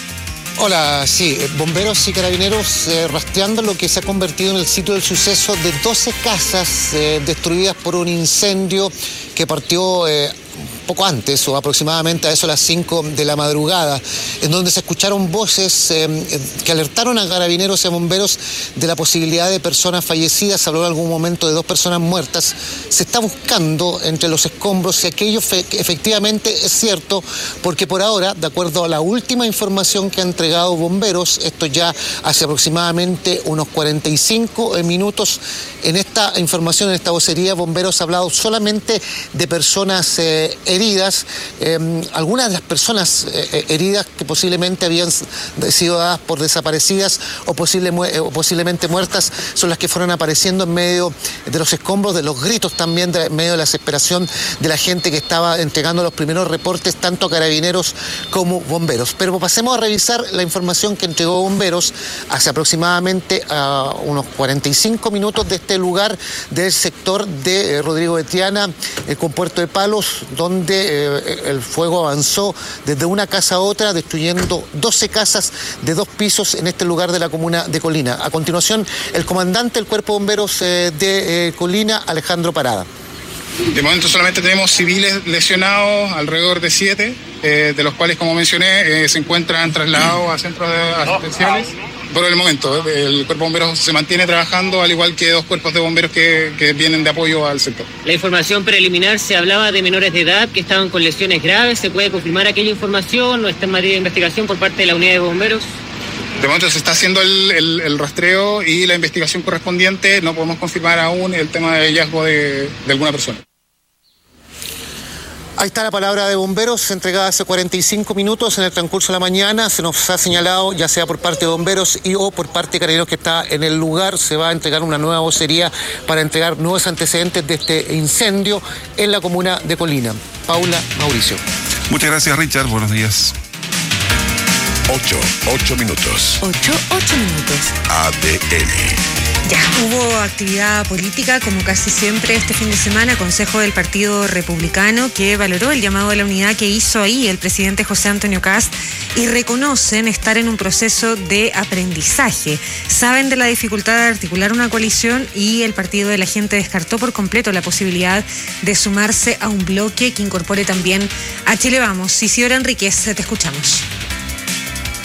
Hola, sí, bomberos y carabineros eh, rastreando lo que se ha convertido en el sitio del suceso de doce casas eh, destruidas por un incendio que partió eh, poco antes, o aproximadamente a eso a las cinco de la madrugada, en donde se escucharon voces eh, que alertaron a carabineros y a bomberos de la posibilidad de personas fallecidas. Se habló en algún momento de dos personas muertas. Se está buscando entre los escombros si aquello fe- efectivamente es cierto, porque por ahora, de acuerdo a la última información que ha entregado bomberos, esto ya hace aproximadamente unos cuarenta y cinco minutos, en esta información, en esta vocería, bomberos ha hablado solamente de personas eh, heridas. Eh, algunas de las personas eh, heridas que posiblemente habían sido dadas por desaparecidas o, posible, o posiblemente muertas son las que fueron apareciendo en medio de los escombros, de los gritos también, de, en medio de la desesperación de la gente que estaba entregando los primeros reportes, tanto a carabineros como bomberos. Pero pasemos a revisar la información que entregó bomberos hace aproximadamente uh, unos cuarenta y cinco minutos de este lugar del sector de eh, Rodrigo de Triana, eh, con Puerto de Palos, donde eh, el fuego avanzó desde una casa a otra, destruyendo doce casas de dos pisos en este lugar de la comuna de Colina. A continuación, el comandante del Cuerpo de Bomberos eh, de eh, Colina, Alejandro Parada. De momento solamente tenemos civiles lesionados, alrededor de siete, eh, de los cuales, como mencioné, eh, se encuentran trasladados a centros de asistenciales. Por el momento, el Cuerpo de Bomberos se mantiene trabajando, al igual que dos cuerpos de bomberos que, que vienen de apoyo al sector. La información preliminar se hablaba de menores de edad que estaban con lesiones graves. ¿Se puede confirmar aquella información o está en materia de investigación por parte de la unidad de bomberos? De momento se está haciendo el, el, el rastreo y la investigación correspondiente. No podemos confirmar aún el tema de hallazgo de, de alguna persona. Ahí está la palabra de bomberos entregada hace cuarenta y cinco minutos en el transcurso de la mañana. Se nos ha señalado, ya sea por parte de bomberos y o por parte de carabineros que está en el lugar, se va a entregar una nueva vocería para entregar nuevos antecedentes de este incendio en la comuna de Colina. Paula, Mauricio. Muchas gracias, Richard. Buenos días. Ocho, ocho minutos. Ocho, ocho minutos. A D N. Ya hubo actividad política, como casi siempre este fin de semana, Consejo del Partido Republicano, que valoró el llamado de la unidad que hizo ahí el presidente José Antonio Kast y reconocen estar en un proceso de aprendizaje. Saben de la dificultad de articular una coalición y el partido de la gente descartó por completo la posibilidad de sumarse a un bloque que incorpore también a Chile Vamos. Isidora Enríquez, te escuchamos.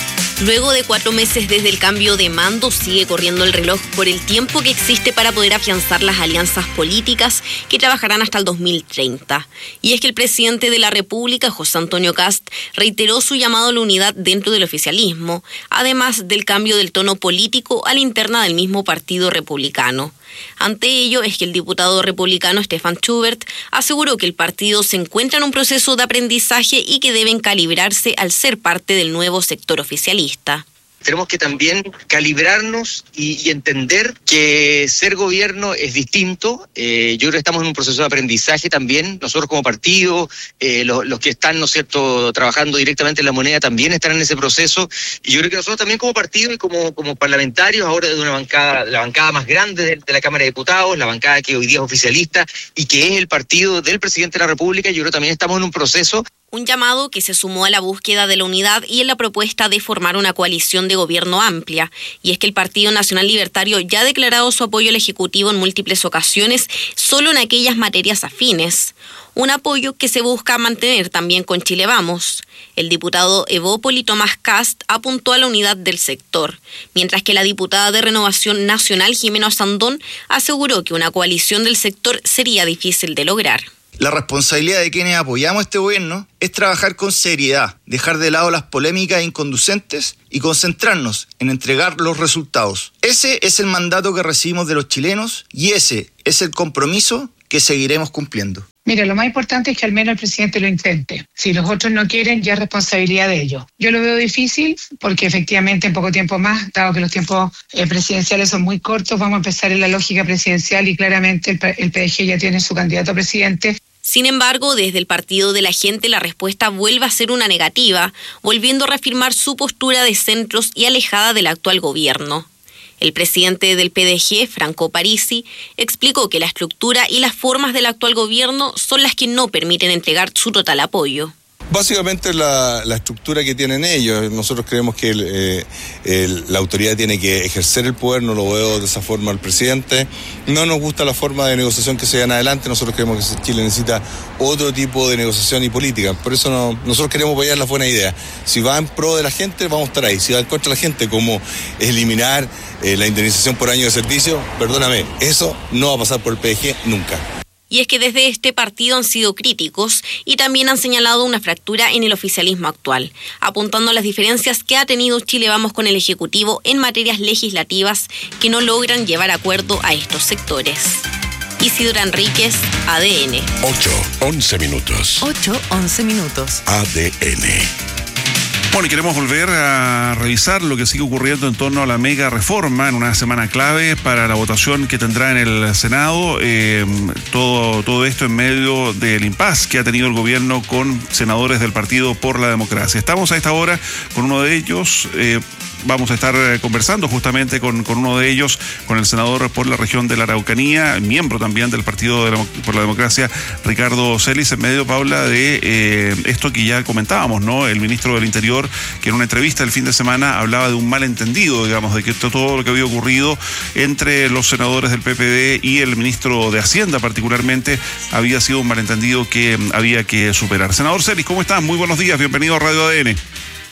Luego de cuatro meses desde el cambio de mando, sigue corriendo el reloj por el tiempo que existe para poder afianzar las alianzas políticas que trabajarán hasta el dos mil treinta. Y es que el presidente de la República, José Antonio Kast, reiteró su llamado a la unidad dentro del oficialismo, además del cambio del tono político a la interna del mismo Partido Republicano. Ante ello es que el diputado republicano Stefan Schubert aseguró que el partido se encuentra en un proceso de aprendizaje y que deben calibrarse al ser parte del nuevo sector oficialista. Tenemos que también calibrarnos y, y entender que ser gobierno es distinto. Eh, yo creo que estamos en un proceso de aprendizaje también. Nosotros como partido, eh, los, los que están, ¿no es cierto?, trabajando directamente en la moneda también están en ese proceso. Y yo creo que nosotros también como partido y como, como parlamentarios, ahora de una bancada, la bancada más grande de, de la Cámara de Diputados, la bancada que hoy día es oficialista y que es el partido del presidente de la República, yo creo que también estamos en un proceso. Un llamado que se sumó a la búsqueda de la unidad y en la propuesta de formar una coalición de gobierno amplia. Y es que el Partido Nacional Libertario ya ha declarado su apoyo al Ejecutivo en múltiples ocasiones, solo en aquellas materias afines. Un apoyo que se busca mantener también con Chile Vamos. El diputado Evópoli Tomás Kast apuntó a la unidad del sector, mientras que la diputada de Renovación Nacional, Jimena Sandón, aseguró que una coalición del sector sería difícil de lograr. La responsabilidad de quienes apoyamos este gobierno es trabajar con seriedad, dejar de lado las polémicas e inconducentes y concentrarnos en entregar los resultados. Ese es el mandato que recibimos de los chilenos y ese es el compromiso que seguiremos cumpliendo. Mira, lo más importante es que al menos el presidente lo intente. Si los otros no quieren, ya es responsabilidad de ellos. Yo lo veo difícil porque efectivamente en poco tiempo más, dado que los tiempos eh, presidenciales son muy cortos, vamos a empezar en la lógica presidencial y claramente el, el P D G ya tiene su candidato a presidente. Sin embargo, desde el Partido de la Gente la respuesta vuelve a ser una negativa, volviendo a reafirmar su postura de centros y alejada del actual gobierno. El presidente del P D G, Franco Parisi, explicó que la estructura y las formas del actual gobierno son las que no permiten entregar su total apoyo. Básicamente la, la estructura que tienen ellos. Nosotros creemos que el, eh, el, la autoridad tiene que ejercer el poder, no lo veo de esa forma el presidente. No nos gusta la forma de negociación que se dan adelante, nosotros creemos que Chile necesita otro tipo de negociación y política. Por eso no, nosotros queremos apoyar la buena idea. Si va en pro de la gente, vamos a estar ahí. Si va en contra de la gente, como eliminar eh, la indemnización por año de servicio, perdóname, eso no va a pasar por el P D G nunca. Y es que desde este partido han sido críticos y también han señalado una fractura en el oficialismo actual, apuntando a las diferencias que ha tenido Chile Vamos con el Ejecutivo en materias legislativas que no logran llevar acuerdo a estos sectores. Isidora Enríquez, A D N. ocho, once minutos. ocho, once minutos. A D N. Bueno, y queremos volver a revisar lo que sigue ocurriendo en torno a la mega reforma en una semana clave para la votación que tendrá en el Senado. Eh, todo, todo esto en medio del impasse que ha tenido el gobierno con senadores del Partido por la Democracia. Estamos a esta hora con uno de ellos. Eh, Vamos a estar conversando justamente con, con uno de ellos, con el senador por la región de la Araucanía, miembro también del Partido de la, por la Democracia, Ricardo Celis, en medio, Paula, de eh, esto que ya comentábamos, ¿no? El ministro del Interior, que en una entrevista el fin de semana hablaba de un malentendido, digamos, de que todo lo que había ocurrido entre los senadores del P P D y el ministro de Hacienda particularmente había sido un malentendido que había que superar. Senador Celis, ¿cómo estás? Muy buenos días, bienvenido a Radio A D N.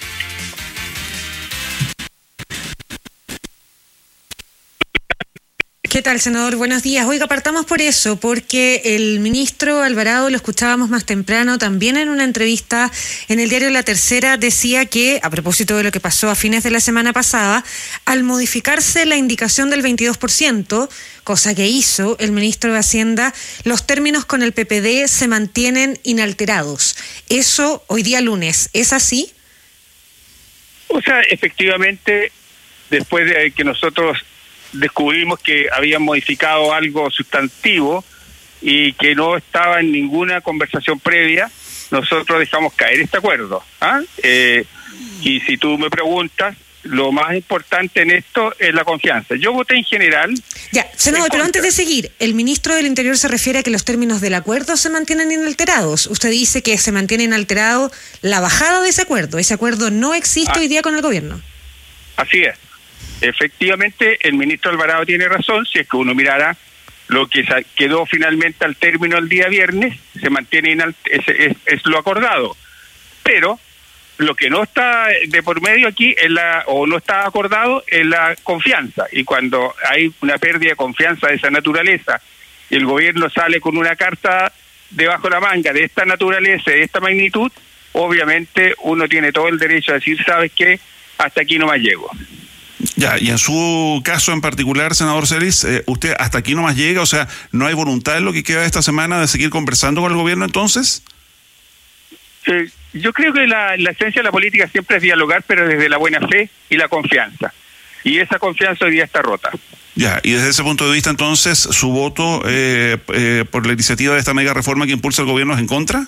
¿Qué tal, senador? Buenos días. Oiga, partamos por eso, porque el ministro Alvarado, lo escuchábamos más temprano, también en una entrevista en el diario La Tercera, decía que, a propósito de lo que pasó a fines de la semana pasada, al modificarse la indicación del veintidós por ciento, cosa que hizo el ministro de Hacienda, los términos con el P P D se mantienen inalterados. Eso hoy día lunes, ¿es así? O sea, efectivamente, después de que nosotros descubrimos que habían modificado algo sustantivo y que no estaba en ninguna conversación previa, nosotros dejamos caer este acuerdo. ¿ah? Eh, y si tú me preguntas, lo más importante en esto es la confianza. Yo voté en general. Ya, senador, pero antes de seguir, el ministro del Interior se refiere a que los términos del acuerdo se mantienen inalterados. Usted dice que se mantiene inalterado la bajada de ese acuerdo. Ese acuerdo no existe ah, hoy día con el gobierno. Así es. Efectivamente, el ministro Alvarado tiene razón. Si es que uno mirara lo que quedó finalmente al término el día viernes, se mantiene inalt- es, es, es lo acordado. Pero lo que no está de por medio aquí es la, o no está acordado, es la confianza. Y cuando hay una pérdida de confianza de esa naturaleza, y el gobierno sale con una carta debajo de la manga de esta naturaleza, de esta magnitud, obviamente uno tiene todo el derecho a decir, ¿sabes qué? Hasta aquí no más llego. Ya, y en su caso en particular, senador Celis, eh, ¿usted hasta aquí no más llega? O sea, ¿no hay voluntad en lo que queda de esta semana de seguir conversando con el gobierno entonces? Eh, yo creo que la, la esencia de la política siempre es dialogar, pero desde la buena fe y la confianza. Y esa confianza hoy día está rota. Ya, y desde ese punto de vista entonces, ¿su voto eh, eh, por la iniciativa de esta mega reforma que impulsa el gobierno es en contra?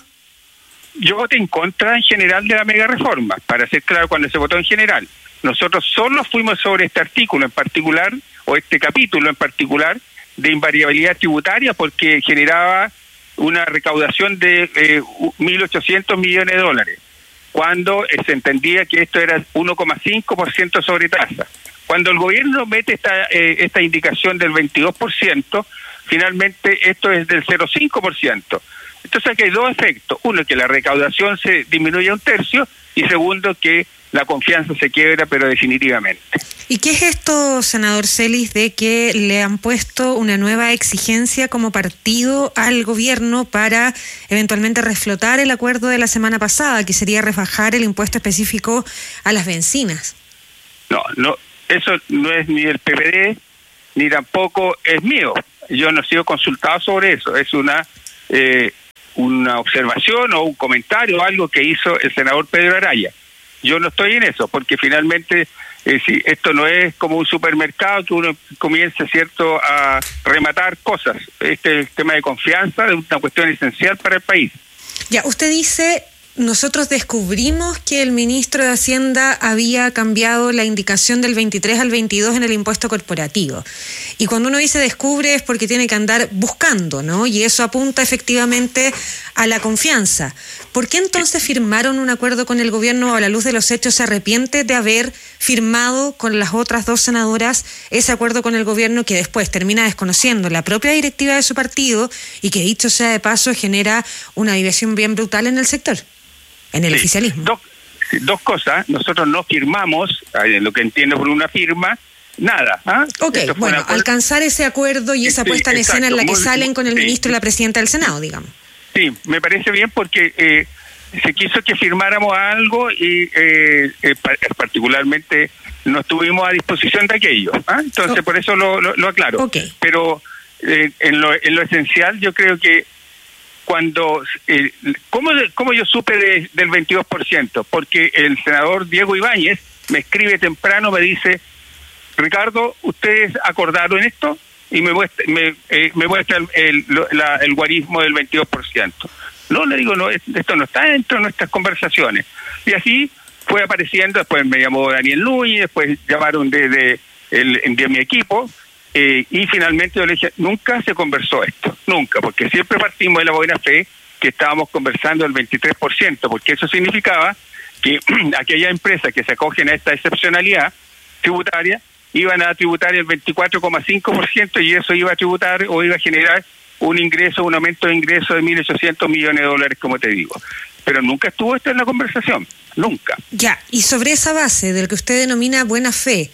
Yo voté en contra en general de la mega reforma, para ser claro, cuando se votó en general. Nosotros solo fuimos sobre este artículo en particular, o este capítulo en particular, de invariabilidad tributaria, porque generaba una recaudación de eh, mil ochocientos millones de dólares, cuando eh, se entendía que esto era uno coma cinco por ciento sobre tasa. Cuando el gobierno mete esta, eh, esta indicación del veintidós por ciento, finalmente esto es del cero coma cinco por ciento. Entonces aquí hay dos efectos. Uno, que la recaudación se disminuye a un tercio, y segundo, que la confianza se quiebra, pero definitivamente. ¿Y qué es esto, senador Celis, de que le han puesto una nueva exigencia como partido al gobierno para eventualmente reflotar el acuerdo de la semana pasada, que sería rebajar el impuesto específico a las bencinas? No, no, eso no es ni el P P D, ni tampoco es mío. Yo no he sido consultado sobre eso. Es una eh, una observación o un comentario, algo que hizo el senador Pedro Araya. Yo no estoy en eso, porque finalmente eh, si esto no es como un supermercado que uno comience, ¿cierto?, a rematar cosas. Este es el tema de confianza, es una cuestión esencial para el país. Ya, usted dice, nosotros descubrimos que el ministro de Hacienda había cambiado la indicación del veintitrés al veintidós en el impuesto corporativo. Y cuando uno dice descubre es porque tiene que andar buscando, ¿no? Y eso apunta efectivamente a la confianza. ¿Por qué entonces firmaron un acuerdo con el gobierno o a la luz de los hechos se arrepiente de haber firmado con las otras dos senadoras ese acuerdo con el gobierno que después termina desconociendo la propia directiva de su partido y que, dicho sea de paso, genera una división bien brutal en el sector, en el sí, oficialismo? Dos, dos cosas. Nosotros no firmamos, lo que entiendo por una firma, nada. ¿ah? Ok, bueno, alcanzar ese acuerdo y esa sí, puesta en exacto, escena en la que muy, salen con el sí, ministro y la presidenta del Senado, digamos. Sí, me parece bien porque eh, se quiso que firmáramos algo y eh, eh, particularmente no estuvimos a disposición de aquello. ¿ah? Entonces, oh. por eso lo, lo, lo aclaro. Okay. Pero eh, en, lo, en lo esencial, yo creo que cuando... Eh, ¿cómo, ¿Cómo yo supe de, del veintidós por ciento? Porque el senador Diego Ibáñez me escribe temprano, me dice, Ricardo, ¿ustedes acordaron esto? Y me muestra, me, eh, me muestra el, el, la, el guarismo del veintidós por ciento. No, le digo, no, esto no está dentro de nuestras conversaciones. Y así fue apareciendo, después me llamó Daniel Núñez, después llamaron de, de, el, de mi equipo, eh, y finalmente yo le dije, nunca se conversó esto, nunca, porque siempre partimos de la buena fe que estábamos conversando el veintitrés por ciento, porque eso significaba que aquellas empresas que se acogen a esta excepcionalidad tributaria iban a tributar el veinticuatro coma cinco por ciento y eso iba a tributar o iba a generar un ingreso, un aumento de ingreso de mil ochocientos millones de dólares, como te digo. Pero nunca estuvo esto en la conversación, nunca. Ya, y sobre esa base del que usted denomina buena fe,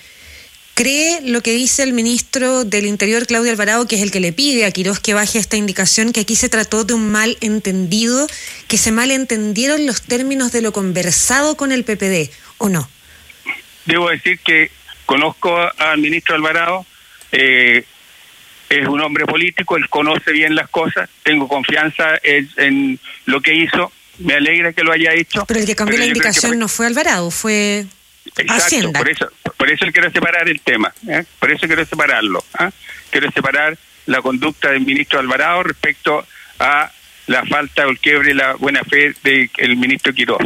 ¿cree lo que dice el ministro del Interior, Claudio Alvarado, que es el que le pide a Quirós que baje esta indicación, que aquí se trató de un malentendido, que se malentendieron los términos de lo conversado con el P P D, o no? Debo decir que conozco al ministro Alvarado, eh, es un hombre político, él conoce bien las cosas, tengo confianza en, en lo que hizo, me alegra que lo haya hecho. Pero el que cambió la indicación fue... no fue Alvarado, fue Exacto, Hacienda. por eso, por eso quiero separar el tema, ¿eh? por eso quiero separarlo. ¿eh? Quiero separar la conducta del ministro Alvarado respecto a la falta o el quiebre, la buena fe del ministro Quirós.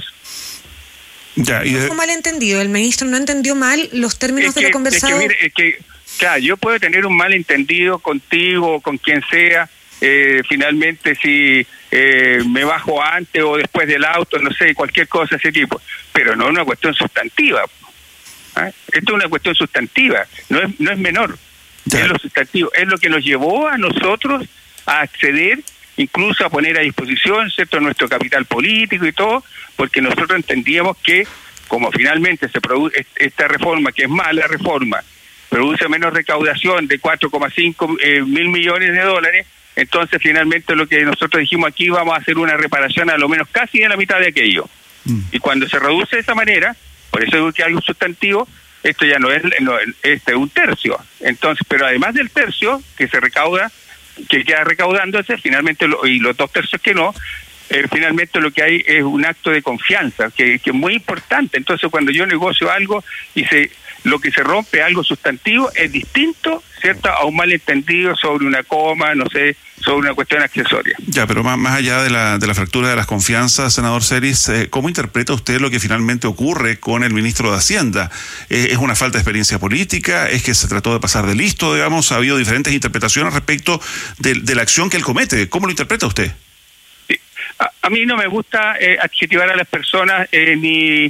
Ya, y de... fue malentendido, el ministro no entendió mal los términos es que, de lo conversado. Es que, mire, es que, claro, yo puedo tener un malentendido contigo o con quien sea, eh, finalmente si eh, me bajo antes o después del auto, no sé, cualquier cosa de ese tipo, pero no es una cuestión sustantiva. ¿eh? Esto es una cuestión sustantiva, no es, no es menor, ya. es lo sustantivo, es lo que nos llevó a nosotros a acceder incluso a poner a disposición, ¿cierto?, nuestro capital político y todo, porque nosotros entendíamos que, como finalmente se produce esta reforma, que es mala reforma, produce menos recaudación de cuatro coma cinco eh, mil millones de dólares, entonces finalmente lo que nosotros dijimos aquí, vamos a hacer una reparación a lo menos casi de la mitad de aquello. Mm. Y cuando se reduce de esa manera, por eso digo que hay un sustantivo, esto ya no es, no, este es un tercio. Entonces, pero además del tercio que se recauda, que queda recaudándose, finalmente, lo, y los dos tercios que no, eh, finalmente lo que hay es un acto de confianza, que, que es muy importante. Entonces, cuando yo negocio algo y se lo que se rompe, algo sustantivo, es distinto, ¿cierto?, a un malentendido sobre una coma, no sé, sobre una cuestión accesoria. Ya, pero más, más allá de la, de la fractura de las confianzas, senador Celis, eh, ¿cómo interpreta usted lo que finalmente ocurre con el ministro de Hacienda? Eh, ¿Es una falta de experiencia política? ¿Es que se trató de pasar de listo, digamos? Ha habido diferentes interpretaciones respecto de, de la acción que él comete. ¿Cómo lo interpreta usted? Sí. A, a mí no me gusta eh, adjetivar a las personas eh, ni...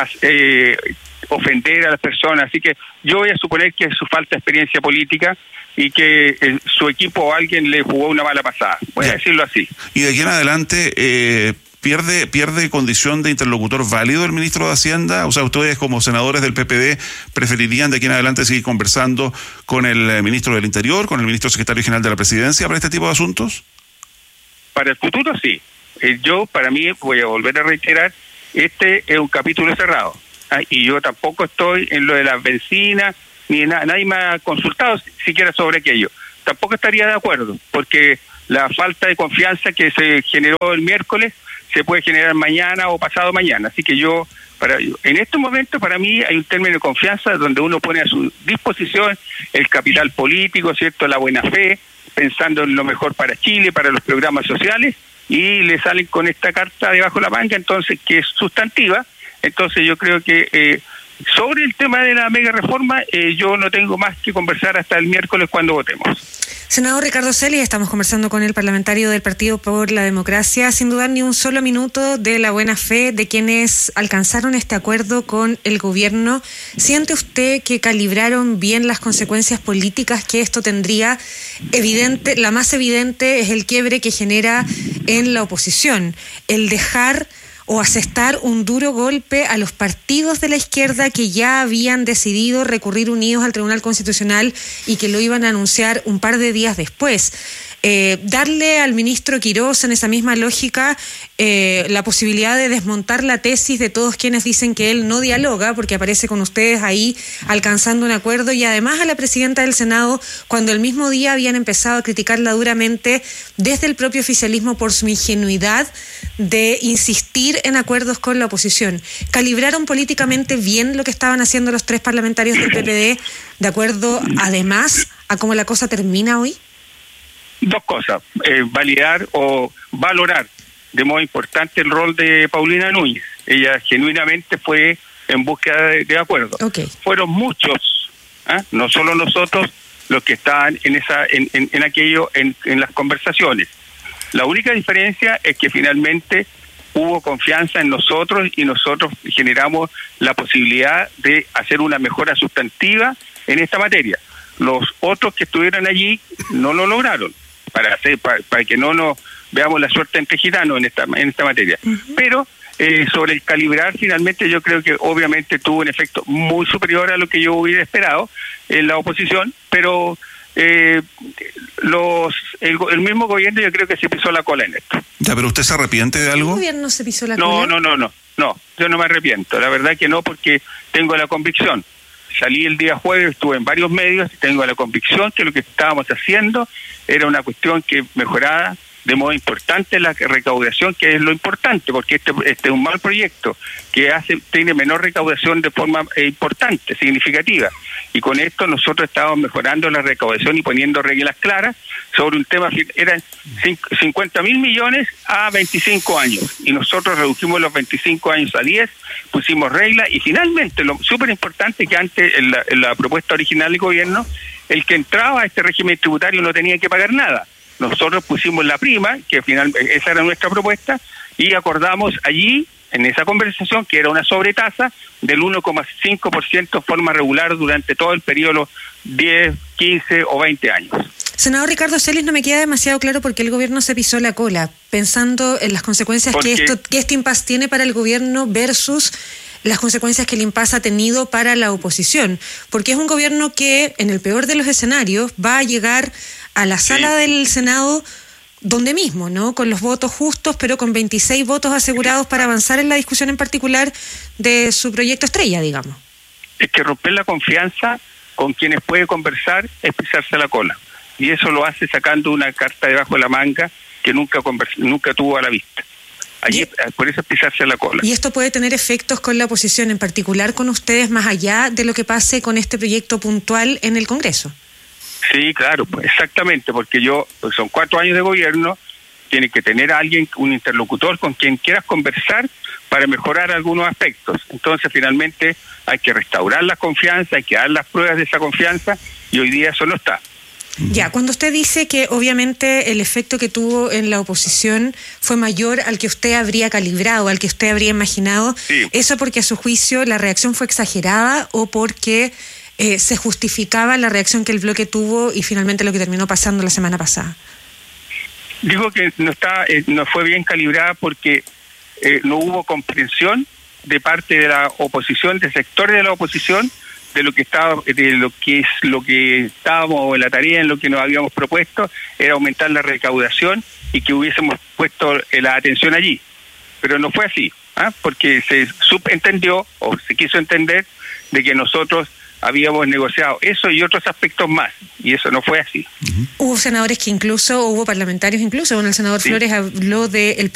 Eh, ofender a las personas, así que yo voy a suponer que es su falta de experiencia política y que eh, su equipo o alguien le jugó una mala pasada, voy a decirlo así. Y de aquí en adelante eh, pierde pierde condición de interlocutor válido el ministro de Hacienda, o sea, ustedes como senadores del P P D preferirían de aquí en adelante seguir conversando con el ministro del Interior, con el ministro secretario general de la Presidencia para este tipo de asuntos. Para el futuro sí, eh, yo para mí, voy a volver a reiterar, este es un capítulo cerrado. Ah, y yo tampoco estoy en lo de las bencinas, ni na- nadie me ha consultado siquiera sobre aquello. Tampoco estaría de acuerdo, porque la falta de confianza que se generó el miércoles se puede generar mañana o pasado mañana. Así que yo, para en este momento, para mí hay un término de confianza donde uno pone a su disposición el capital político, ¿cierto?, la buena fe, pensando en lo mejor para Chile, para los programas sociales, y le salen con esta carta debajo de la manga, entonces, que es sustantiva. Entonces yo creo que eh, sobre el tema de la mega reforma eh, yo no tengo más que conversar hasta el miércoles cuando votemos. Senador Ricardo Celis, estamos conversando con el parlamentario del Partido por la Democracia, sin dudar ni un solo minuto de la buena fe de quienes alcanzaron este acuerdo con el gobierno. ¿Siente usted que calibraron bien las consecuencias políticas que esto tendría? Evidente, la más evidente es el quiebre que genera en la oposición, el dejar o asestar un duro golpe a los partidos de la izquierda que ya habían decidido recurrir unidos al Tribunal Constitucional y que lo iban a anunciar un par de días después. Eh, darle al ministro Quirós, en esa misma lógica, eh, la posibilidad de desmontar la tesis de todos quienes dicen que él no dialoga, porque aparece con ustedes ahí alcanzando un acuerdo, y además a la presidenta del Senado, cuando el mismo día habían empezado a criticarla duramente desde el propio oficialismo por su ingenuidad de insistir en acuerdos con la oposición. ¿Calibraron políticamente bien lo que estaban haciendo los tres parlamentarios del P P D, de acuerdo además a cómo la cosa termina hoy? Dos cosas, eh, validar o valorar de modo importante el rol de Paulina Núñez. Ella genuinamente fue en búsqueda de, de acuerdo. Okay. Fueron muchos, ¿eh? no solo nosotros los que estaban en esa en, en, en aquello, en, en las conversaciones. La única diferencia es que finalmente hubo confianza en nosotros y nosotros generamos la posibilidad de hacer una mejora sustantiva en esta materia. Los otros que estuvieron allí no lo lograron, para hacer para, para que no nos veamos la suerte entre gitanos en esta en esta materia. Uh-huh. Pero eh, sobre el calibrar, finalmente yo creo que obviamente tuvo un efecto muy superior a lo que yo hubiera esperado en la oposición, pero eh, los el, el mismo gobierno yo creo que se pisó la cola en esto. Ya, pero ¿usted se arrepiente de algo? ¿El gobierno se pisó la no, cola? No, no, no, no, yo no me arrepiento, la verdad que no, porque tengo la convicción. Salí el día jueves, estuve en varios medios y tengo la convicción que lo que estábamos haciendo era una cuestión que mejoraba de modo importante la recaudación, que es lo importante, porque este, este es un mal proyecto que hace tiene menor recaudación de forma eh, importante, significativa. Y con esto nosotros estábamos mejorando la recaudación y poniendo reglas claras sobre un tema, eran cincuenta mil millones a veinticinco años, y nosotros redujimos los veinticinco años a diez, pusimos reglas, y finalmente, lo súper importante que antes en la, en la propuesta original del gobierno, el que entraba a este régimen tributario no tenía que pagar nada. Nosotros pusimos la prima, que finalmente esa era nuestra propuesta, y acordamos allí, en esa conversación, que era una sobretasa del uno coma cinco por ciento de forma regular durante todo el periodo diez, quince o veinte años. Senador Ricardo Celis, no me queda demasiado claro por qué el gobierno se pisó la cola, pensando en las consecuencias que esto, que este impasse tiene para el gobierno versus las consecuencias que el impasse ha tenido para la oposición, porque es un gobierno que, en el peor de los escenarios, va a llegar a la sala sí. del Senado donde mismo, ¿no? Con los votos justos, pero con veintiséis votos asegurados para avanzar en la discusión en particular de su proyecto estrella, digamos. Es que romper la confianza con quienes puede conversar es pisarse la cola. Y eso lo hace sacando una carta debajo de la manga que nunca convers- nunca tuvo a la vista. Allí, y, por eso es pisarse la cola. ¿Y esto puede tener efectos con la oposición, en particular con ustedes, más allá de lo que pase con este proyecto puntual en el Congreso? Sí, claro, pues exactamente, porque yo, pues son cuatro años de gobierno, tienes que tener a alguien, un interlocutor con quien quieras conversar para mejorar algunos aspectos. Entonces, finalmente, hay que restaurar la confianza, hay que dar las pruebas de esa confianza, y hoy día eso no está. Ya, cuando usted dice que obviamente el efecto que tuvo en la oposición fue mayor al que usted habría calibrado, al que usted habría imaginado, sí. ¿Eso porque a su juicio la reacción fue exagerada o porque eh, se justificaba la reacción que el bloque tuvo y finalmente lo que terminó pasando la semana pasada? Digo que no está, eh, no fue bien calibrada porque eh, no hubo comprensión de parte de la oposición, de sectores de la oposición, de lo que estaba, de lo que es lo que estábamos en la tarea, en lo que nos habíamos propuesto, era aumentar la recaudación y que hubiésemos puesto la atención allí. Pero no fue así, ¿ah? Porque se subentendió o se quiso entender de que nosotros habíamos negociado eso y otros aspectos más, y eso no fue así. Uh-huh. Hubo senadores que incluso, hubo parlamentarios incluso, bueno, el senador sí. Flores habló del